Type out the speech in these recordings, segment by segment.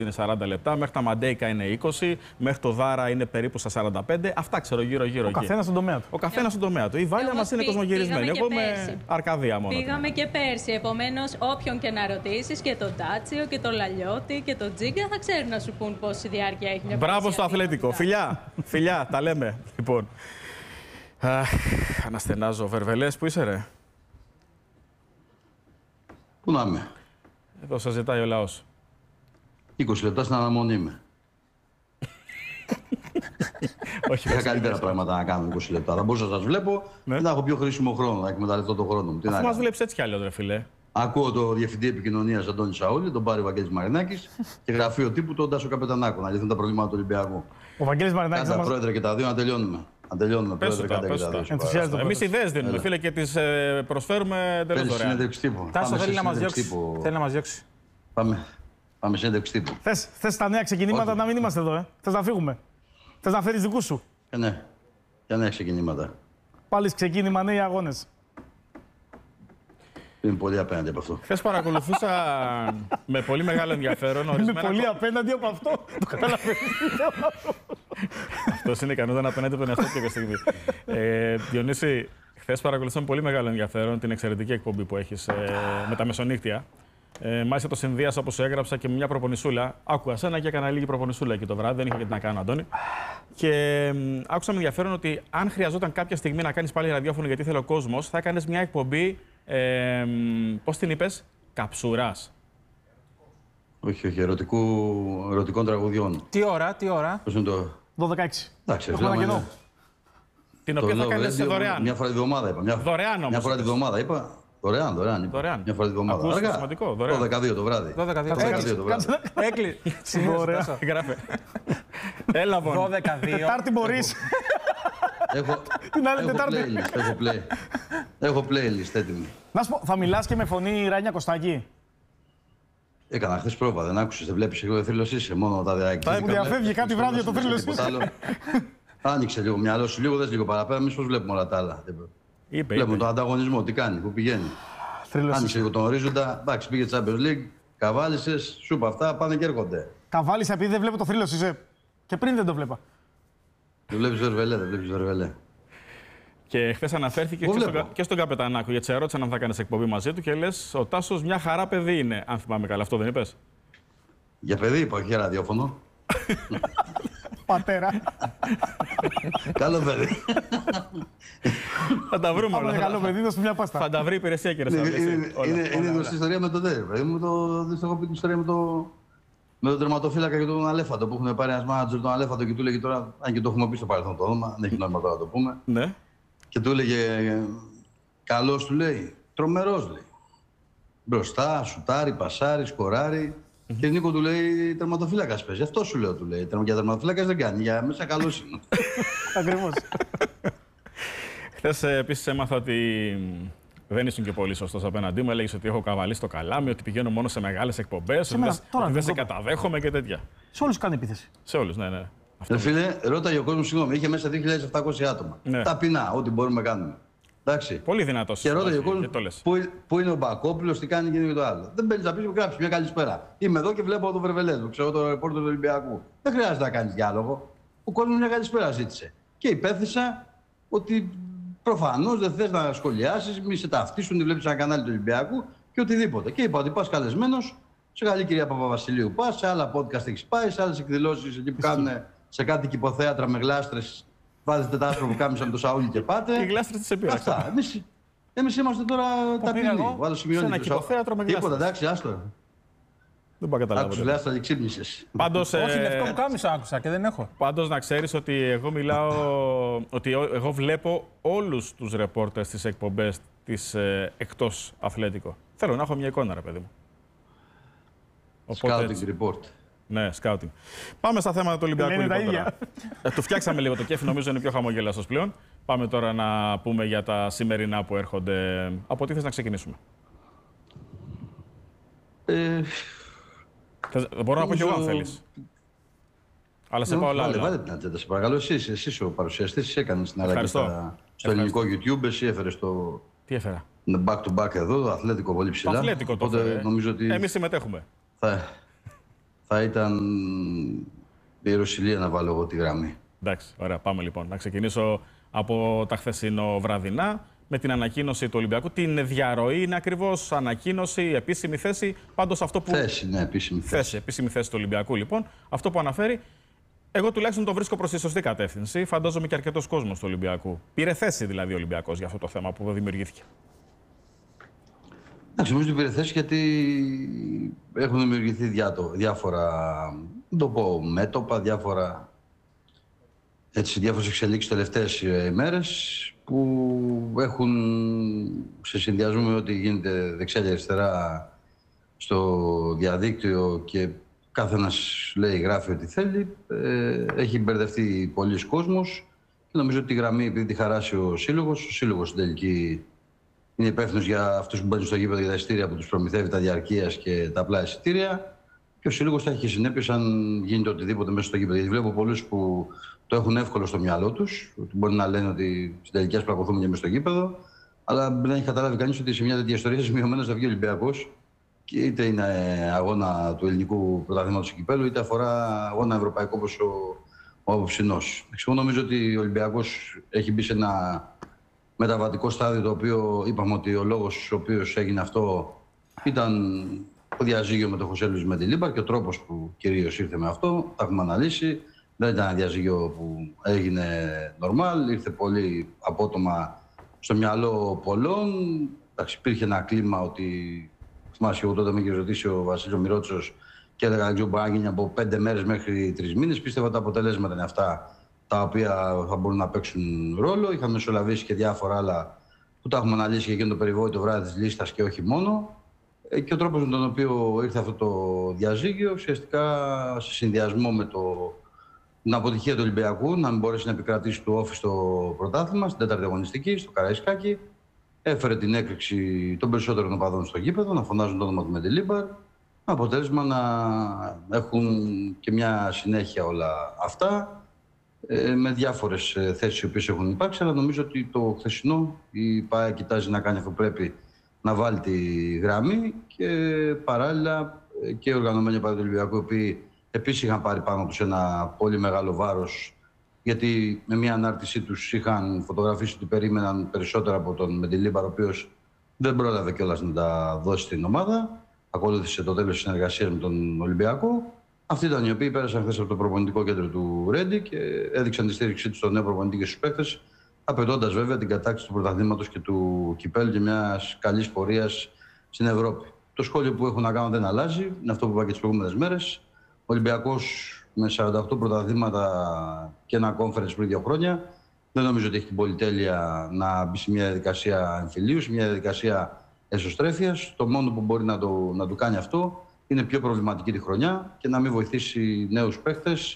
είναι 40 λεπτά, μέχρι τα Μαντέικα είναι 20, μέχρι το Δάρα είναι περίπου στα 45. Αυτά ξέρω γύρω-γύρω. Ο καθένας στον τομέα του. Ο καθένας στον τομέα του. Η Βάλια μας είναι κοσμογυρισμένη. Εγώ είμαι Αρκαδία μόνο. Πήγαμε και πέρσι. Επομένως, όποιον και να ρωτήσεις, και τον Τάτσιο και τον Λαλιώτη και τον Τζίγκα, θα ξέρουν να σου πούν πόση διάρκεια έχει μια. Μπράβο στο Αθλέτικο. Φιλιά, τα λέμε. Λοιπόν. Αναστενάζω. Βερβελές, πού είσαι, ρε? Πού να είμαι? Εδώ σας ζητάει ο λαός. 20 λεπτά στην αναμονή είμαι. Όχι, είχα καλύτερα πράγματα να κάνω 20 λεπτά. Θα μπορούσα να σας βλέπω και να έχω πιο χρήσιμο χρόνο, να εκμεταλλευτώ τον χρόνο μου. Αφού μας βλέπεις έτσι κι αλλιώς, ρε φίλε. Ακούω το Διευθυντή Επικοινωνίας Αντώνη Σαούλη, τον Πάρη Βαγγέλης Μαρινάκης και γραφείο τύπου τον Τάσο Καπετανάκο. Να λυθούν τα προβλήματα του Ολυμπιακού. Ο Βαγγέλης Μαρινάκης. Κάντε πρόεδρε και τα δύο να τελειώνουμε. Αν τελειώνουμε, πρόεδρε, κάντε και τα δύο. Εμείς ιδέες δίνουμε, φίλε, και τις προσφέρουμε εντελώς δωρεάν. Συνέντευξη τύπου. Τάσο θέλει να μας διώξει. Πάμε συνέντευξη τύπου. Θες τα νέα ξεκινήματα να μην είμαστε εδώ, Θες να φύγουμε? Θες να φέρεις δικούς σου? Ναι. Για νέα ξεκινήματα. Πάλι ξεκίνημα νέοι αγώνες. Είμαι πολύ απέναντι από αυτό. Χθες παρακολουθούσα με πολύ μεγάλο ενδιαφέρον. Είμαι πολύ απέναντι από αυτό. Το καταλαβαίνεις. Αυτός είναι ικανός να απέναντι από τον εαυτό του κάποια στιγμή. Διονύση, χθες παρακολουθούσα με πολύ μεγάλο ενδιαφέρον την εξαιρετική εκπομπή που έχεις με τα μεσονύχτια. Μάλιστα το συνδύασα, όπως σου έγραψα, και με μια προπονησούλα. Άκουγα σένα και έκανα λίγη προπονησούλα εκεί το βράδυ. Δεν είχα και τι να κάνω, Αντώνη. Και άκουσα με ενδιαφέρον ότι αν χρειαζόταν κάποια στιγμή να κάνεις πάλι ραδιόφωνο γιατί ήθελε ο κόσμος, θα έκανες μια εκπομπή. Πώς την είπες? Καψουράς. Όχι, ερωτικών τραγουδιών. Τι ώρα? Πώς είναι το? 12-16. Εντάξει, την οποία θα κάνεις δωρεάν. Μια φορά τη βδομάδα είπα. Δωρεάν όμως. Μια φορά τη βδομάδα είπα. Δωρεάν. Μια φορά τη βδομάδα. Ακούστε, σημαντικό. Δωρεάν. 12 το βράδυ. 12 το βράδυ. Έκλεισε. Γράφε. Έλα, λοιπόν. 12-2. Τετάρτη μπορείς. Την άλλη Τετάρτη. Έχω playlist έτοιμη. Να σου πω, θα μιλάς και με φωνή Ράνια Κωστάκη? Έκανα χθες πρόβα, δεν άκουσες, δεν βλέπεις εγώ θρύλος είσαι, μόνο τα διάρκεια. Μου διαφεύγει κάτι βράδυ το θρύλος είσαι. Άνοιξε λίγο μυαλό σου, λίγο δες λίγο παραπέρα, εμείς πώς βλέπουμε όλα τα άλλα. Βλέπουμε τον ανταγωνισμό, τι κάνει, πού πηγαίνει. Άνοιξε λίγο τον ορίζοντα, εντάξει, πήγε Champions League, καβάλισες, σου είπα αυτά, πάνε και έρχονται. Καβάλισα επειδή δεν βλέπω το θρύλος είσαι. Και πριν δεν το βλέπα. Δεν βλέπεις Βερβελέ, Και χθες αναφέρθηκε και στον Καπετανάκο, γιατί σε ερώτησαν αν θα κάνεις εκπομπή μαζί του και λες ο Τάσος μια χαρά παιδί είναι, αν θυμάμαι καλά. Αυτό δεν είπες? Για παιδί είπα, όχι για ραδιόφωνο. Πατέρα. Καλό παιδί. Θα τα βρούμε όλα. Καλό παιδί, δώσου μια πάστα. Θα τα βρει η υπηρεσία, κύριε Σαββίδη. Είναι γνωστή ιστορία με τον Τέρι. Δεν έχω πει την ιστορία με τον τερματοφύλακα και τον Αλέφαντο που έχουν πάρει ένας μάνατζερ τον Αλέφαντο και του λέγει τώρα, αν και το έχουμε πει στο παρελθόν το όνομα, δεν έχει νόημα τώρα να το πούμε. Ναι. Και του έλεγε, καλός του λέει, τρομερός λέει. Μπροστά, σουτάρει, πασάρει, σκοράρει. Και Νίκο του λέει, τερματοφύλακας παίζει. Αυτό σου λέω, του λέει. Για τερματοφύλακας δεν κάνει, για μέσα καλός είναι. Ακριβώς. Χθες επίσης έμαθα ότι δεν ήσουν και πολύ σωστός απέναντί μου. Έλεγες ότι έχω καβαλήσει το καλάμι, ότι πηγαίνω μόνο σε μεγάλες εκπομπές, ότι δεν σε καταδέχομαι και τέτοια. Σε όλους κάνει επίθεση. Σε όλους, ναι. Φίλε, ρώταγε ο κόσμος, συγγνώμη, είχε μέσα 2.700 άτομα. Ναι. Ταπεινά, ό,τι μπορούμε να κάνουμε. Εντάξει. Πολύ δυνατός. Και ρώταγε ο κόσμος πού είναι ο Μπακόπουλος, τι κάνει και το άλλο. Δεν μπαίνει να πει, γράψει μια καλησπέρα. Είμαι εδώ και βλέπω το Βερβελές, ξέρω το ρεπόρτερ του Ολυμπιακού. Δεν χρειάζεται να κάνει διάλογο. Ο κόσμος μια καλησπέρα ζήτησε. Και υπέθεσα ότι προφανώς δεν θες να σχολιάσεις, μη σε ταυτίσουν, δεν βλέπεις ένα κανάλι του Ολυμπιακού και οτιδήποτε. Και είπα ότι πας καλεσμένος σε καλή κυρία Παπαβασιλείου. Πας σε άλλα podcast έχεις πάει, σε άλλες εκδηλώσεις εκεί που κάνουν σε κάτι κυποθέατρα με γλάστρες. Βάζετε τα άσπρο που κάμισα με το Σαούλη και πάτε. Οι γλάστρες τις επήραξαν. Εμείς είμαστε τώρα ταπεινοί. Ο άλλος σημειώνει ένα κυποθέατρο με γλάστρες. Τίποτα, εντάξει, άστο. Δεν πάω καταλάβω. Άκουσες γλάστρα και ξύπνησες. Πάντως, όχι, λευκό που κάμισα άκουσα και δεν έχω. Πάντως να ξέρεις ότι εγώ μιλάω, ότι εγώ βλέπω όλους τους ρεπόρτερ στις εκπομπές της εκτός Αθλέτικο. Θέλω να έχω μια εικόνα, ρε παιδί μου. Scouting report. Ναι, scouting. Πάμε στα θέματα του Ολυμπιακού. Λοιπόν, του φτιάξαμε λίγο το κέφι, νομίζω είναι πιο χαμογελαστός πλέον. Πάμε τώρα να πούμε για τα σημερινά που έρχονται. Από τι θες να ξεκινήσουμε? Μπορώ να πω κι εγώ αν θέλεις. Αλλά σε πάω λάθος. Βάλε την ατζέντα, σε παρακαλώ. Εσύ ο παρουσιαστής, εσύ έκανες την αλλαγή στο ελληνικό YouTube, εσύ έφερες το. Τι έφερα? Back to back εδώ, το Αθλέτικο πολύ ψηλά. Το Αθλέτικο το έφερε. Νομίζω ότι εμείς συμμετέχουμε. θα ήταν η Ιεροσυλία να βάλω εγώ τη γραμμή. Εντάξει, ωραία, πάμε λοιπόν. Να ξεκινήσω από τα χθεσινό βραδινά με την ανακοίνωση του Ολυμπιακού. Την διαρροή είναι ακριβώς ανακοίνωση, επίσημη θέση. Πάντως αυτό που. Θέση, ναι, επίσημη θέση. Επίσημη θέση του Ολυμπιακού λοιπόν. Αυτό που αναφέρει, εγώ τουλάχιστον το βρίσκω προς τη σωστή κατεύθυνση. Φαντάζομαι και αρκετός κόσμος του Ολυμπιακού. Πήρε θέση δηλαδή ο Ολυμπιακός για αυτό το θέμα που δημιουργήθηκε. Εντάξει, νομίζω ότι πήρε θέση γιατί έχουν δημιουργηθεί διάφορα, δεν το πω, μέτωπα, διάφορες εξελίξεις τελευταίες ημέρες που έχουν, σε συνδυασμό με ό,τι γίνεται δεξιά και αριστερά στο διαδίκτυο και κάθε ένας λέει, γράφει ό,τι θέλει, έχει μπερδευτεί πολλοί κόσμος και νομίζω ότι τη γραμμή, επειδή τη χαράσει ο Σύλλογος στην τελική είναι υπεύθυνος για αυτούς που μπαίνουν στο γήπεδο για τα εισιτήρια που τους προμηθεύει τα διαρκείας και τα απλά εισιτήρια. Και ο Σύλλογος θα έχει συνέπειες αν γίνεται οτιδήποτε μέσα στο γήπεδο. Γιατί βλέπω πολλούς που το έχουν εύκολο στο μυαλό τους, ότι μπορεί να λένε ότι στην τελική ας πλακωθούμε και μέσα στο γήπεδο, αλλά δεν έχει καταλάβει κανείς ότι σε μια τέτοια ιστορία σημειωμένος θα βγει ο Ολυμπιακός, και είτε είναι αγώνα του ελληνικού πρωταθλήματος του κυπέλλου, είτε αφορά αγώνα ευρωπαϊκό όπως ο απόψινός. Εγώ νομίζω ότι ο Ολυμπιακός έχει μπει σε ένα μεταβατικό στάδιο, το οποίο είπαμε ότι ο λόγος ο οποίος έγινε αυτό ήταν το διαζύγιο με τον Χωσέ Λουίς Μεντιλίμπαρ και ο τρόπος που κυρίως ήρθε με αυτό. Τα έχουμε αναλύσει. Δεν ήταν ένα διαζύγιο που έγινε νορμάλ, ήρθε πολύ απότομα στο μυαλό πολλών. Εντάξει, υπήρχε ένα κλίμα ότι. Θυμάσαι, εγώ τότε με είχε ρωτήσει ο Βασίλης Μυρότσος και έλεγα ότι μπορεί να γίνει από 5 μέρες μέχρι 3 μήνες. Πίστευα τα αποτελέσματα είναι αυτά τα οποία θα μπορούν να παίξουν ρόλο. Είχαμε μεσολαβήσει και διάφορα άλλα που τα έχουμε αναλύσει και εκείνο το περιβόητο βράδυ της λίστας και όχι μόνο. Και ο τρόπος με τον οποίο ήρθε αυτό το διαζύγιο, ουσιαστικά σε συνδυασμό με την αποτυχία του Ολυμπιακού να μην μπορέσει να επικρατήσει του όφη στο πρωτάθλημα, στην τέταρτη αγωνιστική, στο Καραϊσκάκι, έφερε την έκρηξη των περισσότερων οπαδών στο γήπεδο, να φωνάζουν το όνομα του Μεντιλίμπαρ. Αποτέλεσμα να έχουν και μια συνέχεια όλα αυτά. Με διάφορες θέσεις οι οποίες έχουν υπάρξει, αλλά νομίζω ότι το χθεσινό η ΠΑΕ κοιτάζει να κάνει αυτό που πρέπει, να βάλει τη γραμμή και παράλληλα και οι οργανωμένοι οπαδοί του Ολυμπιακού, οι οποίοι επίσης είχαν πάρει πάνω τους ένα πολύ μεγάλο βάρος, γιατί με μια ανάρτησή τους είχαν φωτογραφίσει ότι περίμεναν περισσότερα από τον Μεντιλίμπαρ, ο οποίος δεν πρόλαβε κιόλας να τα δώσει στην ομάδα. Ακολούθησε το τέλος της συνεργασίας με τον Ολυμπιακό. Αυτοί ήταν οι οποίοι πέρασαν χθες από το προπονητικό κέντρο του Ρέντι και έδειξαν τη στήριξή τους στον νέο προπονητή και στους παίκτες, απαιτώντας βέβαια την κατάκτηση του πρωταθλήματος και του κυπέλλου και μιας καλής πορείας στην Ευρώπη. Το σχόλιο που έχω να κάνω δεν αλλάζει, είναι αυτό που είπα και τις προηγούμενες μέρες. Ο Ολυμπιακός με 48 πρωταθλήματα και ένα conference πριν 2 χρόνια, δεν νομίζω ότι έχει την πολυτέλεια να μπει σε μια διαδικασία εμφυλίου, σε μια διαδικασία εσωστρέφειας. Το μόνο που μπορεί να το κάνει αυτό είναι πιο προβληματική τη χρονιά και να μην βοηθήσει νέους παίχτες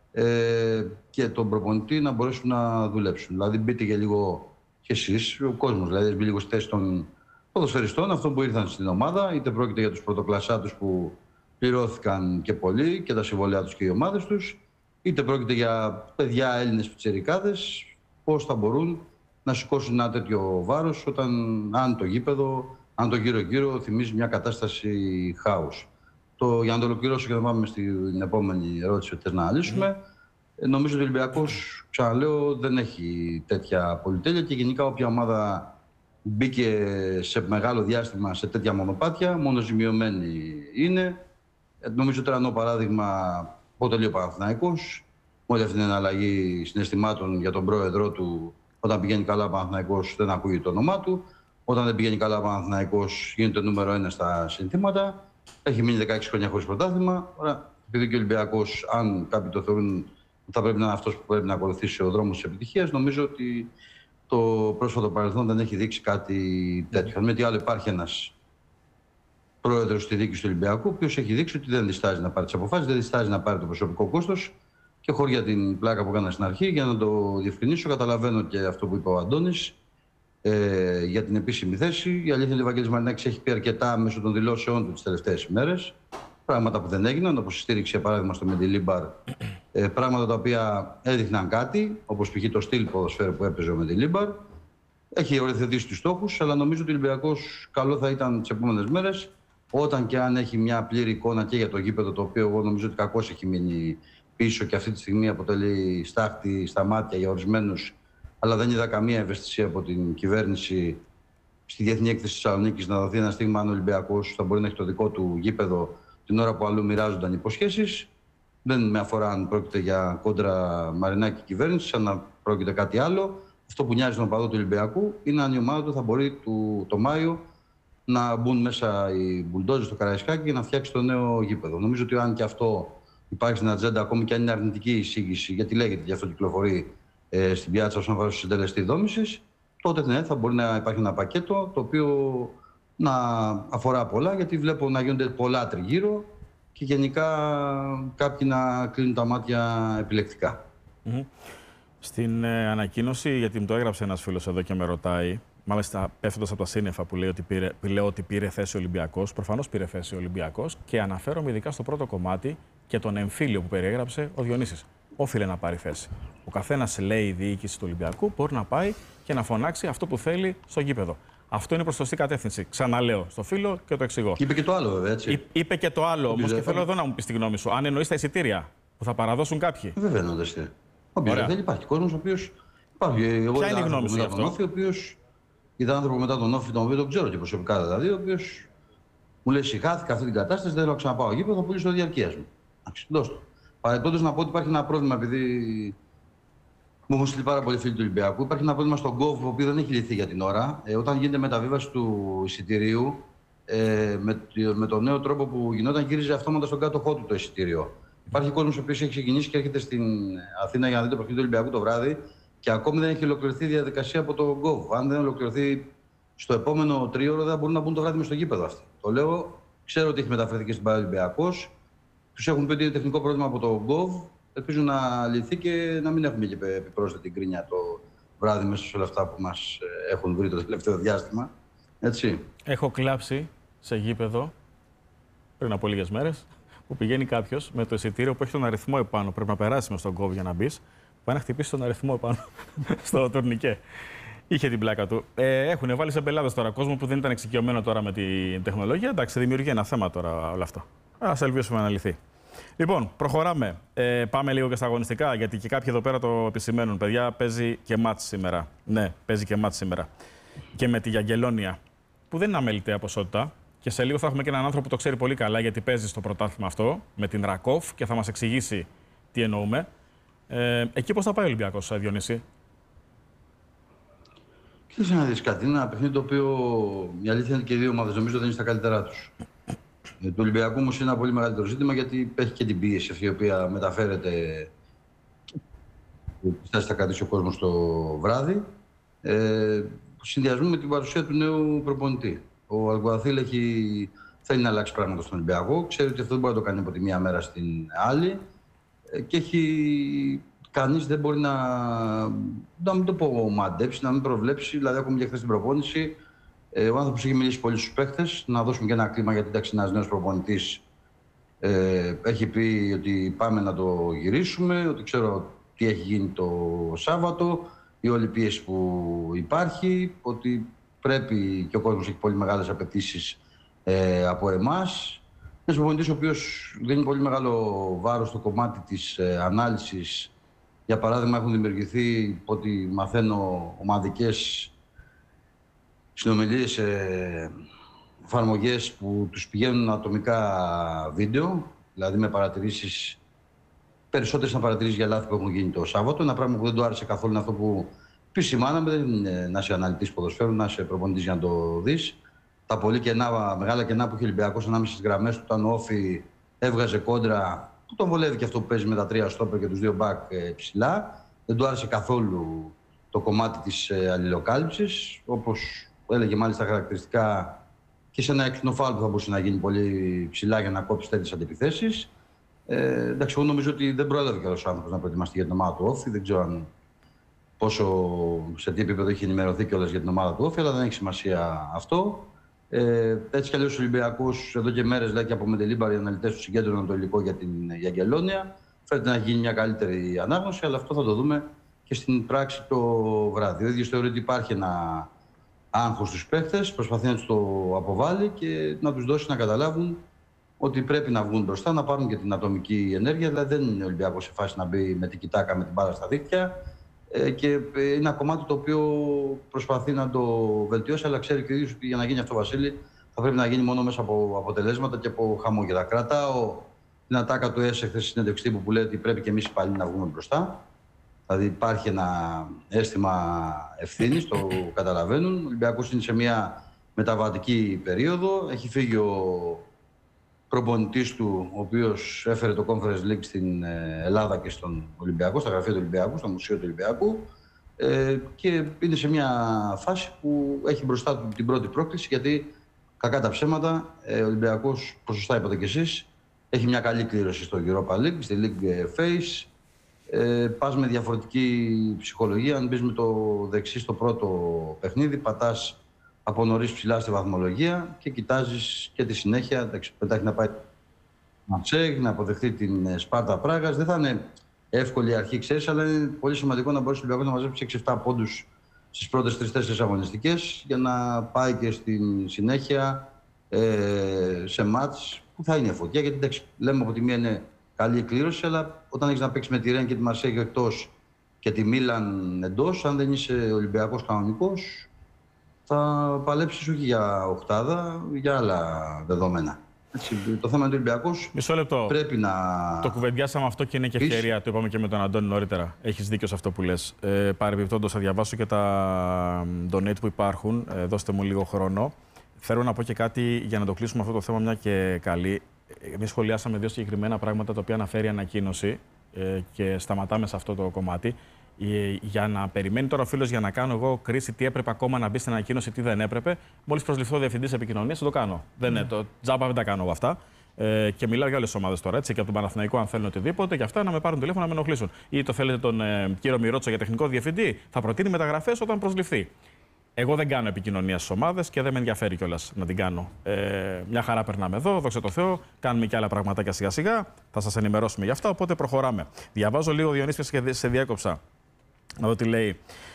και τον προπονητή να μπορέσουν να δουλέψουν. Δηλαδή μπείτε και λίγο κι εσείς, ο κόσμος, δηλαδή μπει λίγο στη θέση των ποδοσφαιριστών, αυτών που ήρθαν στην ομάδα, είτε πρόκειται για τους πρωτοκλασσάτους που πληρώθηκαν και πολλοί και τα συμβόλαιά τους και οι ομάδες τους, είτε πρόκειται για παιδιά Έλληνες πιτσιρικάδες, πώς θα μπορούν να σηκώσουν ένα τέτοιο βάρος αν το γήπεδο, αν το γύρω-γύρω θυμίζει μια κατάσταση χάους. Για να το ολοκληρώσω και να πάμε στην επόμενη ερώτηση που θες να αναλύσουμε, νομίζω ότι ο Ολυμπιακός, ξαναλέω, δεν έχει τέτοια πολυτέλεια και γενικά όποια ομάδα μπήκε σε μεγάλο διάστημα σε τέτοια μονοπάτια, μόνο ζημιωμένη είναι. Νομίζω τρανό παράδειγμα αποτελεί ο Παναθηναϊκός. Όλη αυτή την αλλαγή συναισθημάτων για τον πρόεδρό του, όταν πηγαίνει καλά ο Παναθηναϊκός δεν ακούγεται το όνομά του. Όταν δεν πηγαίνει καλά ο Παναθηναϊκός γίνεται νούμερο 1 στα συνθήματα. Έχει μείνει 16 χρόνια χωρίς πρωτάθλημα. Επειδή και ο Ολυμπιακός, αν κάποιοι το θεωρούν ότι θα πρέπει να είναι αυτός που πρέπει να ακολουθήσει ο δρόμος της επιτυχίας, νομίζω ότι το πρόσφατο παρελθόν δεν έχει δείξει κάτι τέτοιο. Με τι άλλο, υπάρχει ένας πρόεδρος στη δίκη του Ολυμπιακού, ο οποίος έχει δείξει ότι δεν διστάζει να πάρει τις αποφάσεις, δεν διστάζει να πάρει το προσωπικό κόστος. Και χωρίς για την πλάκα που έκανα στην αρχή, για να το διευκρινίσω, καταλαβαίνω και αυτό που είπε ο Αντώνης για την επίσημη θέση. Η αλήθεια είναι ότι ο Βαγγέλης Μαρινάκης έχει πει αρκετά μέσω των δηλώσεών του τις τελευταίες ημέρες. Πράγματα που δεν έγιναν, όπως η στήριξη για παράδειγμα στο Μεντιλίμπαρ. Πράγματα τα οποία έδειχναν κάτι, όπως π.χ. το στυλ ποδοσφαίρου που έπαιζε ο Μεντιλίμπαρ. Έχει οριοθετήσει τους στόχους, αλλά νομίζω ότι ο Ολυμπιακός καλό θα ήταν τις επόμενες μέρες όταν και αν έχει μια πλήρη εικόνα και για το γήπεδο, το οποίο εγώ νομίζω ότι κακώς έχει μείνει πίσω και αυτή τη στιγμή αποτελεί στάχτη στα μάτια για ορισμένους, αλλά δεν είδα καμία ευαισθησία από την κυβέρνηση στη Διεθνή Έκθεση της Θεσσαλονίκης να δοθεί ένα στίγμα αν ο Ολυμπιακός θα μπορεί να έχει το δικό του γήπεδο την ώρα που αλλού μοιράζονταν υποσχέσεις. Δεν με αφορά αν πρόκειται για κόντρα Μαρινάκη κυβέρνηση, αν να πρόκειται κάτι άλλο. Αυτό που νοιάζει τον οπαδό του Ολυμπιακού είναι αν η ομάδα του θα μπορεί το Μάιο να μπουν μέσα οι μπουλντόζοι στο Καραϊσκάκι και να φτιάξει το νέο γήπεδο. Νομίζω ότι αν και αυτό υπάρχει στην ατζέντα, ακόμη και αν είναι αρνητική η εισήγηση, γιατί λέγεται γι' αυτό κυκλοφορεί στην πιάτσα όσον αφορά στο συντελεστή δόμησης, τότε ναι, θα μπορεί να υπάρχει ένα πακέτο το οποίο να αφορά πολλά, γιατί βλέπω να γίνονται πολλά τριγύρω και γενικά κάποιοι να κλείνουν τα μάτια επιλεκτικά. Στην ανακοίνωση, γιατί μου το έγραψε ένας φίλος εδώ και με ρωτάει, μάλιστα πέφτοντας από τα σύννεφα που λέει ότι πήρε θέση ο Ολυμπιακός, προφανώς πήρε θέση ο Ολυμπιακός και αναφέρομαι ειδικά στο πρώτο κομμάτι και τον εμφύλιο που περιέγραψε ο Διονύσης. Όφιλε να πάρει θέση. Ο καθένας, λέει, η διοίκηση του Ολυμπιακού μπορεί να πάει και να φωνάξει αυτό που θέλει στο γήπεδο. Αυτό είναι προς σωστή κατεύθυνση. Ξαναλέω στο φίλο και το εξηγώ. Είπε και το άλλο, βέβαια, έτσι. Είπε και το άλλο όμως και θέλω εδώ να μου πει τη γνώμη σου. Αν εννοείς τα εισιτήρια που θα παραδώσουν κάποιοι. Βέβαια εννοείται. Δεν υπάρχει κόσμος ο οποίος. Ποια είναι η γνώμη σου γι' αυτό? Ο οποίος ήταν άνθρωπο μετά τον Όφη, τον οποίο τον ξέρω και προσωπικά δηλαδή, ο οποίος μου λέει: συγχάθηκα αυτή την κατάσταση, δεν θέλω να ξαναπάω γήπεδο, θα πουλήσω το διαρκείας μου. Δώσ' το. Παρεπτόντως να πω ότι υπάρχει ένα πρόβλημα, επειδή μου έχουν στείλει πάρα πολλοί φίλοι του Ολυμπιακού. Υπάρχει ένα πρόβλημα στον ΚΟΒ, ο οποίο δεν έχει λυθεί για την ώρα. Όταν γίνεται μεταβίβαση του εισιτηρίου, με τον νέο τρόπο που γινόταν, γύριζε αυτόματα στον κάτοχό του το εισιτήριο. Υπάρχει κόσμο ο οποίο έχει ξεκινήσει και έρχεται στην Αθήνα για να δει το παιχνίδι του Ολυμπιακού το βράδυ και ακόμη δεν έχει ολοκληρωθεί η διαδικασία από το ΚΟΒ. Αν δεν ολοκληρωθεί στο επόμενο τρίωρο, δεν μπορούν να μπουν το βράδυ μες στο γήπεδο αυτοί. Το λέω, ξέρω ότι έχει μεταφερθεί και στην Παρά Ολυμπιακός. Τους έχουν πει ότι είναι τεχνικό πρόβλημα από το ΚΟΒ. Ελπίζω να λυθεί και να μην έχουμε και επιπρόσθετη γκρίνια το βράδυ μέσα σε όλα αυτά που μας έχουν βρει το τελευταίο διάστημα. Έτσι. Έχω κλάψει σε γήπεδο πριν από λίγες μέρες που πηγαίνει κάποιος με το εισιτήριο που έχει τον αριθμό επάνω. Πρέπει να περάσει μες στον κόβ για να μπει. Πάει να χτυπήσει τον αριθμό επάνω στο τουρνικέ. Είχε την πλάκα του. Έχουν βάλει σε μπελάδες τώρα κόσμο που δεν ήταν εξοικειωμένο τώρα με την τεχνολογία. Εντάξει, δημιουργεί ένα θέμα τώρα όλο αυτό. Ας ελπίσουμε να λυθεί. Λοιπόν, προχωράμε. Πάμε λίγο και στα αγωνιστικά, γιατί και κάποιοι εδώ πέρα το επισημαίνουν. Παιδιά, παίζει και μάτς σήμερα. Ναι, παίζει και μάτς σήμερα. Και με τη Γιαγγελόνια, που δεν είναι αμεληταία ποσότητα. Και σε λίγο θα έχουμε και έναν άνθρωπο που το ξέρει πολύ καλά, γιατί παίζει στο πρωτάθλημα αυτό, με την Ρακόφ και θα μας εξηγήσει τι εννοούμε. Εκεί πώς θα πάει ο Ολυμπιακός, Διονύση? Κοίταξε να δεις κάτι. Είναι ένα παιχνίδι το οποίο η αλήθεια είναι και οι δύο ομάδες νομίζω δεν είναι στα καλύτερά τους. Το Ολυμπιακό όμως είναι ένα πολύ μεγαλύτερο ζήτημα γιατί έχει και την πίεση αυτή η οποία μεταφέρεται. Θα κρατήσει ο κόσμος το βράδυ. Συνδυασμού με την παρουσία του νέου προπονητή. Ο Αλγκουαθίλ θέλει να αλλάξει πράγματα στον Ολυμπιακό. Ξέρει ότι αυτό δεν μπορεί να το κάνει από τη μία μέρα στην άλλη. Και κανείς δεν μπορεί να μην το πω μαντέψει, να μην προβλέψει. Δηλαδή, ακόμη και χθες στην προπόνηση, ο άνθρωπος έχει μιλήσει πολύ στους παίχτες. Να δώσουμε και ένα κλίμα γιατί εντάξει, ένας νέος προπονητής έχει πει ότι πάμε να το γυρίσουμε, ότι ξέρω τι έχει γίνει το Σάββατο, η όλη πίεση που υπάρχει, ότι πρέπει και ο κόσμος έχει πολύ μεγάλες απαιτήσεις από εμάς. Ένας προπονητής ο οποίος δίνει πολύ μεγάλο βάρος στο κομμάτι της ανάλυσης. Για παράδειγμα, έχουν δημιουργηθεί, ό,τι μαθαίνω, ομαδικές συνομιλίες σε εφαρμογές που τους πηγαίνουν ατομικά βίντεο, δηλαδή με παρατηρήσεις, περισσότερες να παρατηρήσεις για λάθη που έχουν γίνει το Σάββατο. Ένα πράγμα που δεν του άρεσε καθόλου είναι αυτό που επισημάναμε, δεν είναι να είσαι αναλυτής ποδοσφαίρου, να είσαι προπονητής για να το δεις. Τα πολύ μεγάλα κενά που είχε ο Ολυμπιακός ανάμεσα στις γραμμές του, όταν ο Όφη έβγαζε κόντρα, που τον βολεύει και αυτό που παίζει με τα 3 στόπερ και τους 2 μπακ ψηλά. Δεν του άρεσε καθόλου το κομμάτι της αλληλοκάλυψης, όπως έλεγε μάλιστα χαρακτηριστικά και σε ένα έξυπνο φάουλ που θα μπορούσε να γίνει πολύ ψηλά για να κόψει τέτοιες αντιπιθέσεις. Εντάξει, εγώ νομίζω ότι δεν πρόλαβε καλός άνθρωπος να προετοιμαστεί για την ομάδα του Όφη. Δεν ξέρω σε τι επίπεδο έχει ενημερωθεί κιόλας για την ομάδα του Όφη, αλλά δεν έχει σημασία αυτό. Έτσι κι αλλιώς ο Ολυμπιακός εδώ και μέρες λέει και από Μεντελίμπαρ οι αναλυτές του συγκέντρωναν το υλικό για την Γιαγγελόνια. Φαίνεται να γίνει μια καλύτερη ανάγνωση, αλλά αυτό θα το δούμε και στην πράξη το βράδυ. Ο ίδιος θεωρεί ότι υπάρχει ένα άγχος στους παίχτες, προσπαθεί να τους το αποβάλει και να τους δώσει να καταλάβουν ότι πρέπει να βγουν μπροστά, να πάρουν και την ατομική ενέργεια. Δηλαδή δεν είναι ο Ολυμπιακός σε φάση να μπει με την κοιτάκα με την μπάλα στα δίχτυα. Και είναι ένα κομμάτι το οποίο προσπαθεί να το βελτιώσει, αλλά ξέρει και ο ίδιος ότι για να γίνει αυτό, Βασίλη, θα πρέπει να γίνει μόνο μέσα από αποτελέσματα και από χαμόγελα. Κρατάω την ατάκα του ΕΣΕ χθες στη συνέντευξη τύπου που λέει ότι πρέπει και εμείς οι παλιοί να βγούμε μπροστά. Δηλαδή υπάρχει ένα αίσθημα ευθύνης, το καταλαβαίνουν. Ο Ολυμπιακός είναι σε μια μεταβατική περίοδο. Έχει φύγει ο προπονητής του, ο οποίος έφερε το Conference League στην Ελλάδα και στον Ολυμπιακό, στα γραφεία του Ολυμπιακού, στο Μουσείο του Ολυμπιακού. Και είναι σε μια φάση που έχει μπροστά του την πρώτη πρόκληση, γιατί κακά τα ψέματα, ο Ολυμπιακός, όπως σωστά είπατε κι εσείς, έχει μια καλή κλήρωση στο Europa League, στη League Phase. Πας με διαφορετική ψυχολογία. Αν μπεις με το δεξί στο πρώτο παιχνίδι, πατάς από νωρίς ψηλά στη βαθμολογία και κοιτάζεις και τη συνέχεια. Μετά έχει να πάει Μαρσέγ, να αποδεχτεί την Σπάρτα Πράγας. Δεν θα είναι εύκολη η αρχή, ξέρεις, αλλά είναι πολύ σημαντικό να μπορέσει ο Ολυμπιακός να μαζέψει 6-7 πόντους στις πρώτες 3-4 αγωνιστικές για να πάει και στην συνέχεια σε μάτς που θα είναι φωτιά. Γιατί εντάξει, λέμε από τη μία είναι καλή κλήρωση, αλλά όταν έχεις να παίξεις με τη Ρεν και τη Μαρσέγ εκτός και τη Μίλαν εντός, αν δεν είσαι Ολυμπιακός κανονικός, θα παλέψεις όχι για οκτάδα, για άλλα δεδομένα. Έτσι, το θέμα είναι ότι ο Ολυμπιακός μισό λεπτό. Πρέπει να... Το κουβεντιάσαμε αυτό και είναι και ευκαιρία. Το είπαμε και με τον Αντώνη νωρίτερα. Έχεις δίκιο σε αυτό που λες. Παρεμπιπτόντως, θα διαβάσω και τα donate που υπάρχουν. Δώστε μου λίγο χρόνο. Θέλω να πω και κάτι για να το κλείσουμε αυτό το θέμα, μια και καλή. Εμείς σχολιάσαμε δύο συγκεκριμένα πράγματα τα οποία αναφέρει η ανακοίνωση και σταματάμε σε αυτό το κομμάτι. Για να περιμένει τώρα ο φίλος για να κάνω εγώ κρίση τι έπρεπε ακόμα να μπει στην ανακοίνωση, τι δεν έπρεπε. Μόλις προσληφθώ διευθυντής επικοινωνίας, θα το κάνω. Δεν είναι το τζάμπα, δεν τα κάνω εγώ αυτά. Και μιλάω για όλες τις ομάδες τώρα, έτσι, και από τον Παναθηναϊκό, αν θέλουν οτιδήποτε, και αυτά να με πάρουν τηλέφωνο να με ενοχλήσουν. Ή το θέλετε τον κύριο Μυρότσο για τεχνικό διευθυντή, θα προτείνει μεταγραφές όταν προσληφθεί. Εγώ δεν κάνω επικοινωνία στις ομάδες και δεν με ενδιαφέρει κιόλας να την κάνω. Μια χαρά περνάμε εδώ, δόξα τω Θεώ, κάνουμε και άλλα πραγματάκια σιγά-σιγά. Θα σας ενημερώσουμε γι' αυτά, οπότε προχωράμε. Διαβάζω λίγο, Διονύση, και σε διέκοψα. Να δω τι λέει.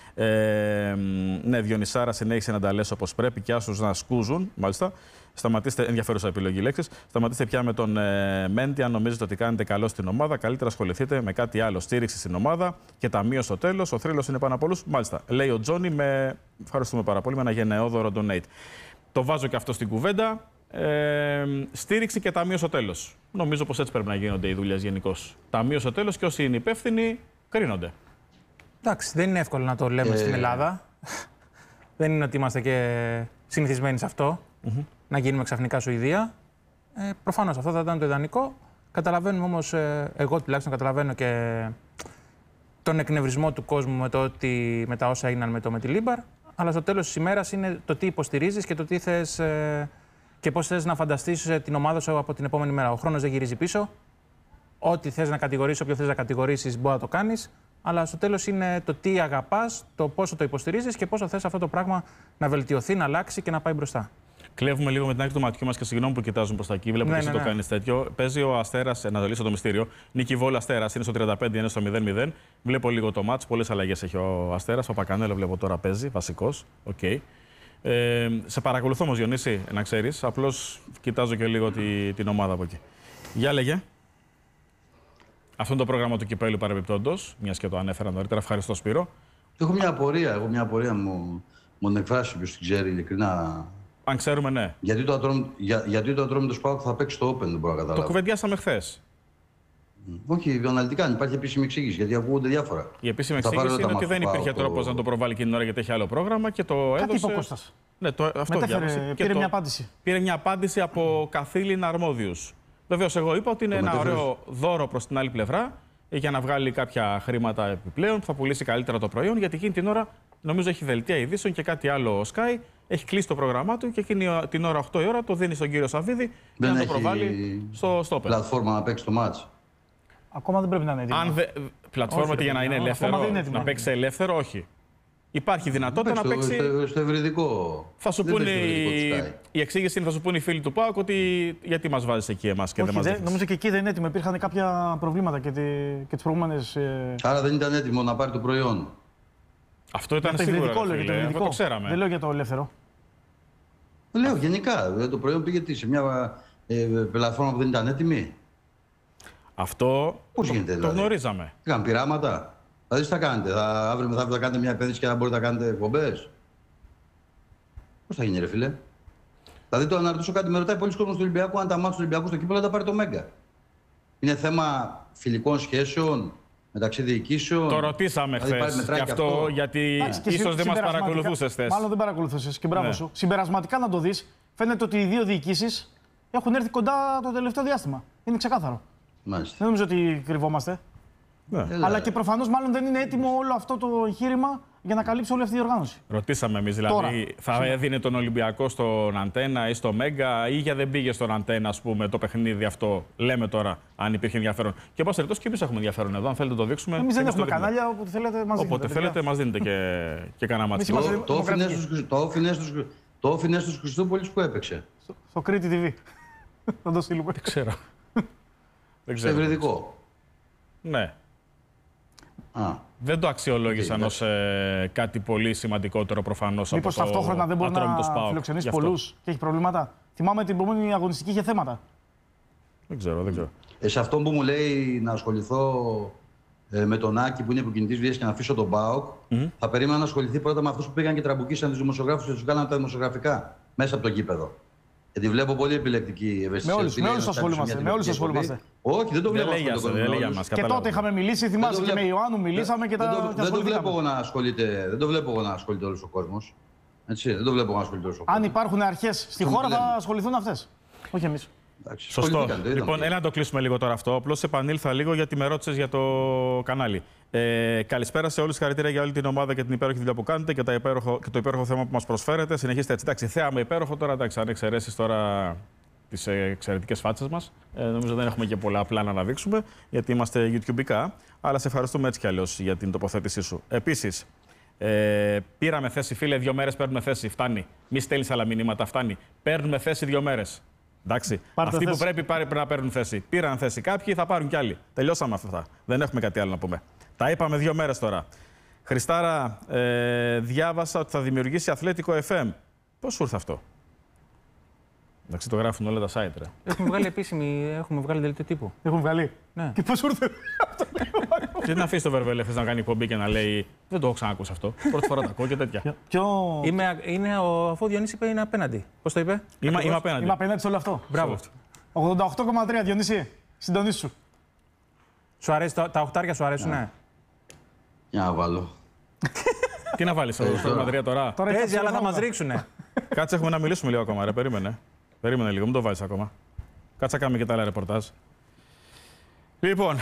Ναι, Διονυσάρα, συνέχισε να τα λες όπως πρέπει και άσους να σκούζουν. Μάλιστα. Σταματήστε, ενδιαφέρουσα επιλογή λέξης. Σταματήστε πια με τον Μέντι. Αν νομίζετε ότι κάνετε καλό στην ομάδα, καλύτερα ασχοληθείτε με κάτι άλλο. Στήριξη στην ομάδα και ταμείο στο τέλος. Ο θρύλος είναι πάνω από όλους. Μάλιστα. Λέει ο Τζόνι, ευχαριστούμε πάρα πολύ, με ένα γενναιόδωρο donate. Το βάζω και αυτό στην κουβέντα. Στήριξη και ταμείο στο τέλος. Νομίζω πως έτσι πρέπει να γίνονται οι δουλειές γενικώς. Ταμείο στο τέλος και όσοι είναι υπεύθυνοι κρίνονται. Εντάξει, δεν είναι εύκολο να το λέμε στην Ελλάδα. Δεν είναι ότι είμαστε και συνηθισμένοι σε αυτό. Να γίνουμε ξαφνικά Σουηδία. Προφανώς αυτό θα ήταν το ιδανικό. Καταλαβαίνουμε όμως, εγώ τουλάχιστον καταλαβαίνω και τον εκνευρισμό του κόσμου με τα όσα έγιναν με τη Λίμπαρ. Αλλά στο τέλος της ημέρας είναι το τι υποστηρίζεις και το τι θες και πώς θες να φανταστείς την ομάδα σου από την επόμενη μέρα. Ο χρόνος δεν γυρίζει πίσω. Ό,τι θες να κατηγορήσεις, όποιο θες να κατηγορήσεις, μπορεί να το κάνεις. Αλλά στο τέλος είναι το τι αγαπάς, το πόσο το υποστηρίζεις και πόσο θες αυτό το πράγμα να βελτιωθεί, να αλλάξει και να πάει μπροστά. Κλέβουμε λίγο με την άκρη του ματιού μας και συγγνώμη που κοιτάζουν προς τα εκεί. Βλέπω και εσύ το κάνεις τέτοιο. Παίζει ο Αστέρας, να το λύσω το μυστήριο. Νίκη Βόλ Αστέρας, είναι στο 35, είναι στο 0-0. Βλέπω λίγο το μάτς, πολλές αλλαγές έχει ο Αστέρας. Ο Παπακανέλο βλέπω τώρα παίζει, βασικός. Okay. Σε παρακολουθώ όμως, Διονύση, να ξέρεις. Απλώς κοιτάζω και λίγο την ομάδα από εκεί. Για λέγε. Αυτό είναι το πρόγραμμα του κυπέλλου παρεμπιπτόντως, μιας και το ανέφερα νωρίτερα. Ευχαριστώ, Σπύρο. Έχω μια απορία, μου εκφράσει ποιος την ξέρει ειλικρινά. Αν ξέρουμε, ναι. Γιατί το Ατρόμητος ΠΑΟΚ θα παίξει το Open, δεν μπορώ να καταλάβω. Το κουβεντιάσαμε χθες. Όχι, αναλυτικά, αν υπάρχει επίσημη εξήγηση, γιατί ακούγονται διάφορα. Η επίσημη εξήγηση είναι ότι δεν υπήρχε τρόπος να το προβάλλει εκείνη την ώρα γιατί έχει άλλο πρόγραμμα και το έδωσε. Κάτι είπε ο Κώστας. Ναι, αυτό διάβασε. Πήρε μια απάντηση. Πήρε μια απάντηση από καθήλυνα αρμόδιους. Βεβαίως, εγώ είπα ότι είναι ένα ωραίο δώρο προς την άλλη πλευρά για να βγάλει κάποια χρήματα επιπλέον, θα πουλήσει καλύτερα το προϊόν, γιατί εκείνη την ώρα νομίζω έχει δελτία ειδήσεων και κάτι άλλο ο Sky. Έχει κλείσει το πρόγραμμά του και εκείνη την ώρα 8 η ώρα το δίνει στον κύριο Σαββίδη για να το προβάλλει στο Open. Πλατφόρμα να παίξει το μάτς. Ακόμα δεν πρέπει να είναι έτοιμο. Πλατφόρμα για να είναι ελεύθερο, να παίξει ελεύθερο, όχι. Υπάρχει δυνατότητα να παίξει. Στο ευρυδικό. Θα σου πούνε η εξήγηση είναι, θα σου πούνε οι φίλοι του ΠΑΟΚ ότι γιατί μας βάζεις εκεί εμάς και δεν μας δίνεις. Νομίζω και εκεί δεν είναι έτοιμο. Υπήρχαν κάποια προβλήματα και τις προηγούμενες. Άρα δεν ήταν έτοιμο να πάρει το προϊόν. Αυτό ήταν το σίγουρο. υβριδικό, λέγεται, Αυτό το ξέραμε. Δεν λέω για το ελεύθερο. Λέω γενικά. Το προϊόν πήγε σε μια πλατφόρμα που δεν ήταν έτοιμη. Αυτό Πώς γίνεται, το δηλαδή? γνωρίζαμε. Είχαν πειράματα. Δηλαδή, τι θα κάνετε, αύριο μεθαύριο θα κάνετε μια επένδυση και να μπορείτε να κάνετε εκπομπές. Πώς θα γίνει, ρε φίλε? Δηλαδή, το να ρωτήσω κάτι, με ρωτάει πολλοί κόσμος του Ολυμπιακού αν τα μάτια του Ολυμπιακού στο κύπελλο θα τα πάρει το Μέγκα. Είναι θέμα φιλικών σχέσεων μεταξύ διοικήσεων. Το ρωτήσαμε χθες και αυτό, γιατί ίσως δεν μας παρακολουθούσες χθες. Μάλλον δεν παρακολουθούσες και μπράβο σου. Συμπερασματικά να το δεις, φαίνεται ότι οι δύο διοικήσεις έχουν έρθει κοντά το τελευταίο διάστημα. Είναι ξεκάθαρο. Μάλιστα. Δεν νομίζω ότι κρυβόμαστε. Ναι. Αλλά και προφανώς μάλλον δεν είναι έτοιμο όλο αυτό το εγχείρημα για να καλύψει όλη αυτή η οργάνωση. Ρωτήσαμε εμείς δηλαδή, Τώρα. θα έδινε τον Ολυμπιακό στον Αντένα ή στο Μέγκα ή για δεν πήγε στον Αντένα, ας πούμε, το παιχνίδι αυτό. Λέμε τώρα, αν υπήρχε ενδιαφέρον. Και όπως περιπτώσει και εμείς έχουμε ενδιαφέρον εδώ, αν θέλετε το δείξουμε. Εμείς δεν εμείς έχουμε το δείχνουμε. κανάλια, όποτε θέλετε μας δίνετε. Όποτε θέλετε, μας δίνετε και κανένα μάτι. Το όφινε στους Χριστούπολης που έπαιξε. Στο Κρήτη TV. Θα το στείλουμε. Δεν ξέρω. Δεν Σε ξέρω. ευρυδικό. Ναι. Α. Δεν το αξιολόγησαν ως κάτι πολύ σημαντικότερο προφανώς. Μήπως ταυτόχρονα δεν μπορεί να φιλοξενήσει πολλούς και έχει προβλήματα. Θυμάμαι την προηγούμενη αγωνιστική είχε θέματα. Δεν ξέρω. Σε αυτό που μου λέει να ασχοληθώ με τον Άκη που είναι υποκινητής βίας και να αφήσω τον ΠΑΟΚ, θα περίμενα να ασχοληθεί πρώτα με αυτούς που πήγαν και τραμπουκίσαν τους δημοσιογράφους και τους κάναν τα δημοσιογραφικά μέσα από το γήπεδο. Γιατί βλέπω πολύ επιλεκτική ευαισθησία. Με όλους ασχολούμαστε. Όχι, δεν το βλέπω. Δεν λέει για μας. Και τότε είχαμε μιλήσει, θυμάσαι και με Ιωάννου μιλήσαμε και τα Δεν το βλέπω εγώ να ασχολείται όλος ο κόσμος. Έτσι, δεν το βλέπω εγώ να ασχολείται όλος ο κόσμος. Αν υπάρχουν αρχές στη χώρα θα ασχοληθούν αυτές. Όχι εμείς. Σωστό. Λοιπόν, έλα να το κλείσουμε λίγο τώρα αυτό. Απλώς επανήλθα λίγο γιατί με ρώτησες για το κανάλι. Καλησπέρα σε όλους. Συγχαρητήρια για όλη την ομάδα και την υπέροχη δουλειά που κάνετε και το υπέροχο θέμα που μας προσφέρετε. Συνεχίστε έτσι. Εντάξει, θέαμα υπέροχο τώρα. Εντάξει, αν εξαιρέσεις τώρα τις εξαιρετικές φάτσες μας, νομίζω δεν έχουμε και πολλά πλάνα να δείξουμε γιατί είμαστε YouTubeικά. Αλλά σε ευχαριστούμε έτσι κι αλλιώς για την τοποθέτησή σου. Επίσης, πήραμε θέση, φίλε. 2 μέρες παίρνουμε θέση. Φτάνει. Μη στέλνεις άλλα μηνύματα. Φτάνει. Παίρνουμε θέση 2 μέρες. Εντάξει. Αυτοί που πρέπει να παίρνουν θέση. Πήραν θέση κάποιοι, θα πάρουν κι άλλοι. Τελειώσαμε αυτά. Δεν έχουμε κάτι άλλο να πούμε. Τα είπαμε 2 μέρες τώρα. Χριστάρα, διάβασα ότι θα δημιουργήσει Αθλέτικο FM. Πώς σου ήρθε αυτό? Εντάξει, το γράφουν όλα τα site, ρε. Έχουμε βγάλει επίσημη, έχουμε βγάλει δελτίο τύπου. Έχουν βγάλει. Ναι. Και πώς ήρθε? Και να αφήσει το Βερβέλεφες να κάνει εκπομπή και να λέει δεν το έχω ξανακούσει αυτό. Πρώτη φορά τα ακούω και τέτοια. Αφού ο Διονύσης είπε είναι απέναντι. Πώς το είπε? Είμαι απέναντι. Είμαι απέναντι σε όλο αυτό. Μπράβο. 88,3 Διονύση. Συντονίσου. Σου αρέσει, τα οχτάρια σου αρέσουν, ναι. Για να βάλω. Τι να βάλεις στο Μαδρία τώρα? Παίζει, αλλά θα μας ρίξουνε. Κάτσε, έχουμε να μιλήσουμε λίγο ακόμα, ρε. Περίμενε λίγο, μην το βάλεις ακόμα. Κάτσε να κάνουμε και τα άλλα ρεπορτάζ. Λοιπόν,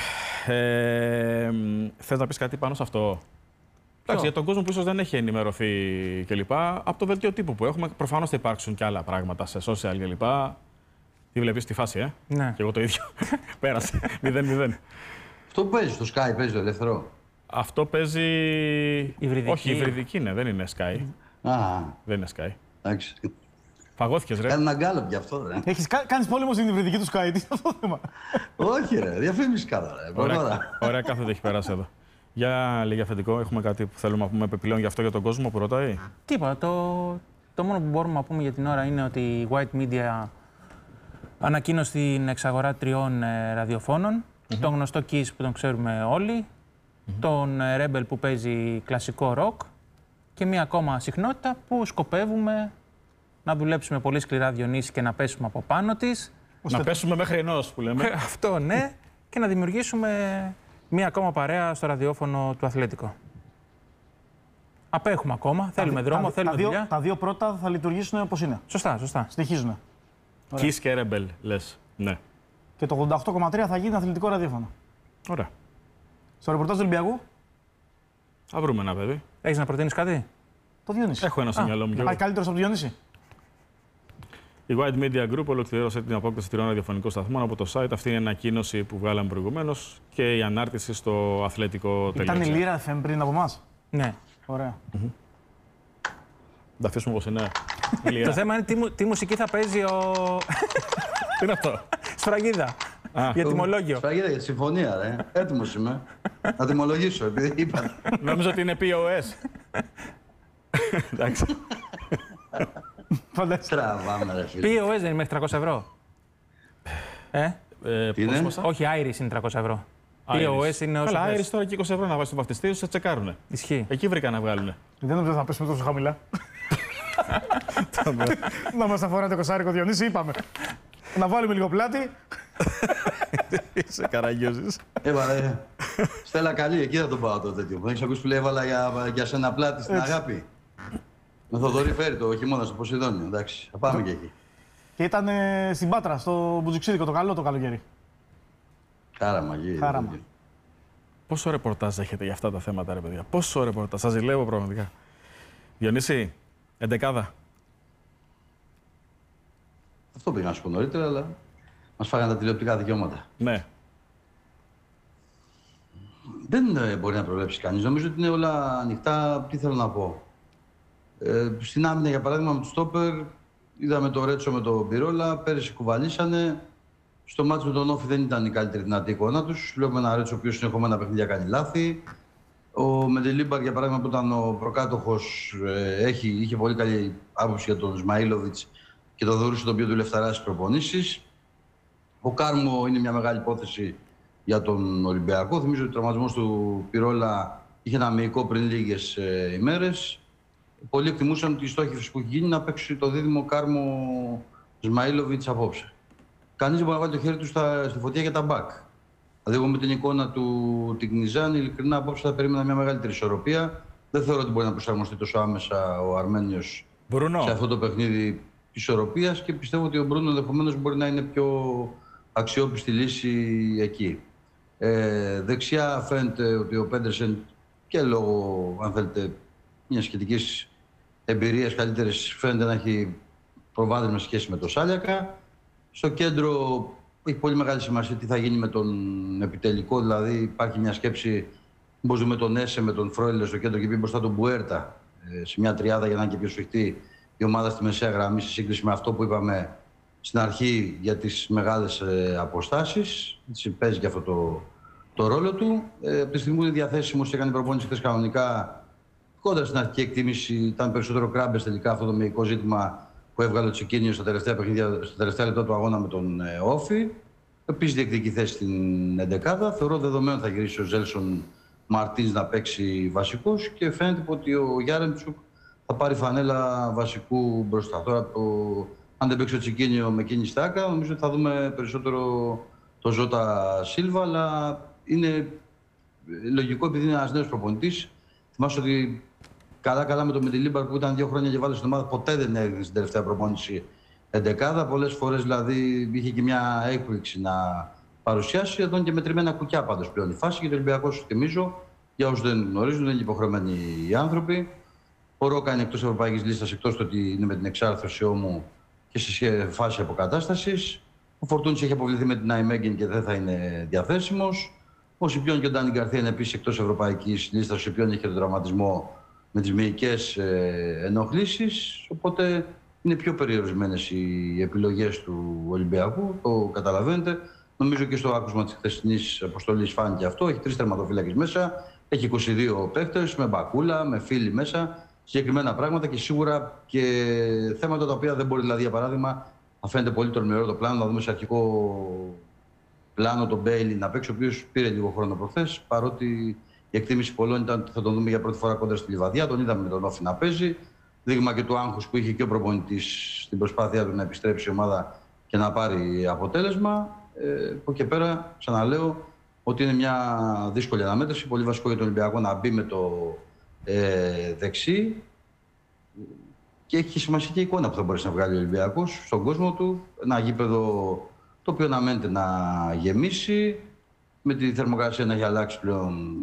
θες να πεις κάτι πάνω σε αυτό? Εντάξει, για τον κόσμο που ίσως δεν έχει ενημερωθεί κλπ. Από το δελτίο τύπου που έχουμε, προφανώς θα υπάρξουν και άλλα πράγματα σε social κλπ. Τι βλέπεις τη φάση, Ναι. Και εγώ το ίδιο. Πέρασε. 0-0. Αυτό που παίζει στο Sky, παίζει το ελεύθερο. Αυτό παίζει. Υβριδική. Όχι, υβριδική είναι, δεν είναι Sky. Δεν είναι Sky. Εντάξει. Φαγώθηκες, ρε. Κάνει έναν γκάλωπ γι' αυτό, ρε. Κάνεις πόλεμο στην υβριδική του Sky, τι είναι αυτό το θέμα? Όχι, ρε. Διαφήμιση καλά, ρε. Ωραία, κάθεται έχει περάσει εδώ. Για λίγη αφεντικό, έχουμε κάτι που θέλουμε να πούμε επιπλέον γι' αυτό για τον κόσμο που ρωτάει? Τίποτα. Το μόνο που μπορούμε να πούμε για την ώρα είναι ότι η White Media ανακοίνωσε την εξαγορά 3 ραδιοφώνων. Τον γνωστό Kiss που τον ξέρουμε όλοι, τον Rebel που παίζει κλασικό rock και μία ακόμα συχνότητα που σκοπεύουμε να δουλέψουμε πολύ σκληρά, Διονύση, και να πέσουμε από πάνω της. Να πέσουμε μέχρι ενός που λέμε. Αυτό, ναι. Και να δημιουργήσουμε μία ακόμα παρέα στο ραδιόφωνο του Αθλέτικο. Απέχουμε ακόμα, θέλουμε δρόμο, θέλουμε δουλειά. Τα 2 πρώτα θα λειτουργήσουν όπως είναι. Σωστά. Συνεχίζουν. Kiss και Rebel, λες. Ναι. Και το 88,3 θα γίνει αθλητικό ραδιόφωνο. Ωραία. Στο ρεπορτάζ του Ολυμπιακού. Θα βρούμε ένα παιδί. Έχεις να προτείνεις κάτι? Το Διονύση. Έχω ένα στο μυαλό μου. Πάει καλύτερος από το Διονύση. Η White Media Group ολοκλήρωσε την απόκτηση 3 ραδιοφωνικών σταθμών από το site. Αυτή είναι η ανακοίνωση που βγάλαμε προηγουμένως και η ανάρτηση στο αθλέτικο.gr. Ήταν η Λύρα FM πριν από εμάς. Ναι. Ωραία. Τα αφήσουμε όπως είναι. Το θέμα είναι τι μουσική θα παίζει ο. Τι είναι αυτό? Σφραγίδα. Για τιμολόγιο. Σφραγίδα για τη συμφωνία, ρε. Έτοιμος είμαι. Να τιμολογήσω, επειδή είπα. Νόμιζα ότι είναι POS. Εντάξει. Τραβάμε, ρε φίλε. POS δεν είναι μέχρι 300 ευρώ. Τι είναι? Όχι, Iris είναι 300 ευρώ. POS είναι όσο Καλά, θες. Iris τώρα και 20 ευρώ να βάζει στο βαφτιστή σου, σε τσεκάρουνε. Ισχύει. Εκεί βρήκα να βγάλουνε. Δεν νομίζω θα πέσουμε τόσο χαμηλά. Να μας αφορά το κοσάρικο, Διονύση, είπαμε. Να βάλουμε λίγο πλάτη. Είσαι καραγκιόζης. Έβαλε. Στέλλα καλή, εκεί θα τον πάω το τέτοιο. Έχεις ακούσει που λέει έβαλα για σένα πλάτη στην αγάπη. Με Θοδωρή φέρει το χειμώνα στο Ποσειδόνιο. Εντάξει, θα πάμε και εκεί. Και ήταν στην Πάτρα, στο Μπουτζουξίδικο, το καλό το καλοκαίρι. Χάραμα, εκεί. Χάραμα. Πόσο ρεπορτάζ έχετε για αυτά τα θέματα, ρε παιδιά. Πόσο ρεπορτάζ. Σας ζηλεύω πραγματικά. Διονύση, 11. Αυτό πήγα να σου πω νωρίτερα, αλλά μας φάγανε τα τηλεοπτικά δικαιώματα. Ναι. Δεν μπορεί να προβλέψει κανείς. Νομίζω ότι είναι όλα ανοιχτά. Τι θέλω να πω. Στην άμυνα, για παράδειγμα, με του στόπερ, είδαμε το Ρέτσο με τον Πυρόλα. Πέρυσι κουβαλήσανε. Στο μάτσο με τον Όφη δεν ήταν η καλύτερη δυνατή εικόνα του. Βλέπουμε ένα Ρέτσο ο οποίος συνεχόμενα παιχνίδια κάνει λάθη. Ο Μεντελίμπαρ, για παράδειγμα, που ήταν ο προκάτοχος, είχε πολύ καλή άποψη για τον Σμαΐλοβιτς και τον θεωρούσε τον πιο δουλευταρά στις προπονήσεις. Ο Κάρμο είναι μια μεγάλη υπόθεση για τον Ολυμπιακό. Θυμίζω ότι ο τραυματισμός του Πυρόλα είχε ένα μυϊκό πριν λίγες ημέρες. Πολλοί εκτιμούσαν τη στόχευση που έχει γίνει να παίξει το δίδυμο Κάρμο Σμαΐλοβιτς απόψε. Κανείς δεν μπορεί να βάλει το χέρι του στη φωτιά για τα μπακ. Δηλαδή, εγώ με την εικόνα του Τικνιζάν, ειλικρινά απόψε θα περίμενα μια μεγαλύτερη ισορροπία. Δεν θεωρώ ότι μπορεί να προσαρμοστεί τόσο άμεσα ο Αρμένιος σε αυτό το παιχνίδι ισορροπίας και πιστεύω ότι ο Μπρούνο ενδεχομένως μπορεί να είναι πιο αξιόπιστη λύση εκεί. Δεξιά φαίνεται ότι ο Πέντερσεν και λόγω, αν θέλετε, μια σχετική εμπειρία καλύτερη φαίνεται να έχει προβάδισμα σχέση με το Σάλιακα. Στο κέντρο έχει πολύ μεγάλη σημασία τι θα γίνει με τον επιτελικό, δηλαδή υπάρχει μια σκέψη πώς δούμε τον Έσε με τον Φρόιλε στο κέντρο και πει μπροστά τον Μπουέρτα σε μια τριάδα για να είναι και πιο σφιχτή η ομάδα στη μεσαία γραμμή σε σύγκριση με αυτό που είπαμε στην αρχή για τις μεγάλες αποστάσεις. Παίζει και αυτό το ρόλο του. Από τη στιγμή που είναι διαθέσιμος και έκανε προπόνηση χθες κανονικά, κόντρα στην αρχική εκτίμηση ήταν περισσότερο Κράμπες τελικά αυτό το μυϊκό ζήτημα που έβγαλε ο Τσικίνιο στα τελευταία λεπτά του αγώνα με τον Όφη. Επίσης διεκδικεί θέση στην 11η. Θεωρώ δεδομένο θα γυρίσει ο Ζέλσον Μαρτίνς να παίξει βασικός και φαίνεται ότι ο Γιάρεμτσουκ θα πάρει φανέλα βασικού μπροστά. Τώρα, αν δεν παίξει ο Τσικίνιο με εκείνη στη άκρα, νομίζω ότι θα δούμε περισσότερο το Ζώτα Σίλβα, αλλά είναι λογικό επειδή είναι ένας νέος προπονητής. Θυμάσαι ότι καλά με τον Μεντιλίμπαρ που ήταν 2 χρόνια και βάλε στην ομάδα, ποτέ δεν έγινε στην τελευταία προπόνηση 11η. Πολλές φορές δηλαδή είχε και μια έκπληξη να παρουσιάσει. Εδώ είναι και μετρημένα κουκιά πάντως πλέον η φάση. Και το Ολυμπιακό, σου θυμίζω, για όσους δεν γνωρίζουν, δεν είναι υποχρεωμένοι οι άνθρωποι. Ο Ρόκα είναι εκτός ευρωπαϊκής λίστας, εκτός του ότι είναι με την εξάρθρωση όμου και σε φάση αποκατάστασης. Ο Φορτούνης έχει αποβληθεί με την Αϊμέγγεν και δεν θα είναι διαθέσιμος. Ο Σιπιόν και ο Ντάνι Γκαρθία είναι επίσης εκτός ευρωπαϊκής λίστας. Ο Σιπιόν έχει τον τραυματισμό με τις μυϊκές ενοχλήσεις. Οπότε είναι πιο περιορισμένες οι επιλογές του Ολυμπιακού. Το καταλαβαίνετε. Νομίζω και στο άκουσμα της χθεσινής αποστολής φάνηκε αυτό. Έχει 3 τερματοφύλακες μέσα. Έχει 22 παίκτες με μπακούλα, με φίλοι μέσα. Συγκεκριμένα πράγματα και σίγουρα και θέματα τα οποία δεν μπορεί, δηλαδή, για παράδειγμα, θα φαίνεται πολύ τολμηρό το πλάνο. Να δούμε σε αρχικό πλάνο τον Μπέιλι να παίξει, ο οποίος πήρε λίγο χρόνο προχθές. Παρότι η εκτίμηση πολλών ήταν ότι θα τον δούμε για πρώτη φορά κόντρα στη Λιβαδιά. Τον είδαμε με τον Όφη να παίζει. Δείγμα και του άγχους που είχε και ο προπονητής στην προσπάθειά του να επιστρέψει η ομάδα και να πάρει αποτέλεσμα. Από εκεί πέρα, ξαναλέω ότι είναι μια δύσκολη αναμέτρηση. Πολύ βασικό για τον Ολυμπιακό να μπει με το δεξί. Και έχει σημασία και η εικόνα που θα μπορέσει να βγάλει ο Ολυμπιακός στον κόσμο του. Ένα γήπεδο το οποίο αναμένεται να γεμίσει. Με τη θερμοκρασία να έχει αλλάξει πλέον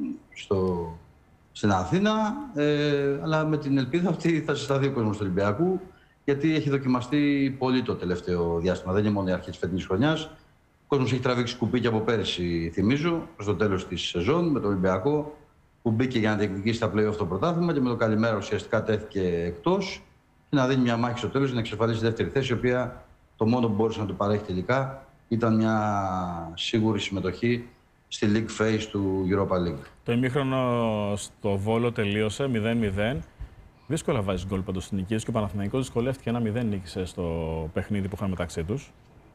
στην Αθήνα. Αλλά με την ελπίδα ότι θα συσταθεί ο κόσμος του Ολυμπιακού. Γιατί έχει δοκιμαστεί πολύ το τελευταίο διάστημα. Δεν είναι μόνο η αρχή της φετινής χρονιάς. Ο κόσμος έχει τραβήξει σκουπίκια από πέρυσι, θυμίζω, προς το τέλος της σεζόν με τον Ολυμπιακό, που μπήκε για να διεκδικήσει στα play-off το πρωτάθλημα και με το καλημέρα ουσιαστικά τέθηκε εκτός και να δίνει μια μάχη στο τέλος για να εξασφαλίσει δεύτερη θέση, η οποία το μόνο που μπορούσε να του παρέχει τελικά ήταν μια σίγουρη συμμετοχή στη League Phase του Europa League. Το ημίχρονο στο Βόλο τελείωσε 0-0. Δύσκολα βάζει γκολ πάντως στην νίκη και ο Παναθηναϊκός δυσκολεύτηκε 1-0 νίκησε στο παιχνίδι που είχαν μεταξύ τους.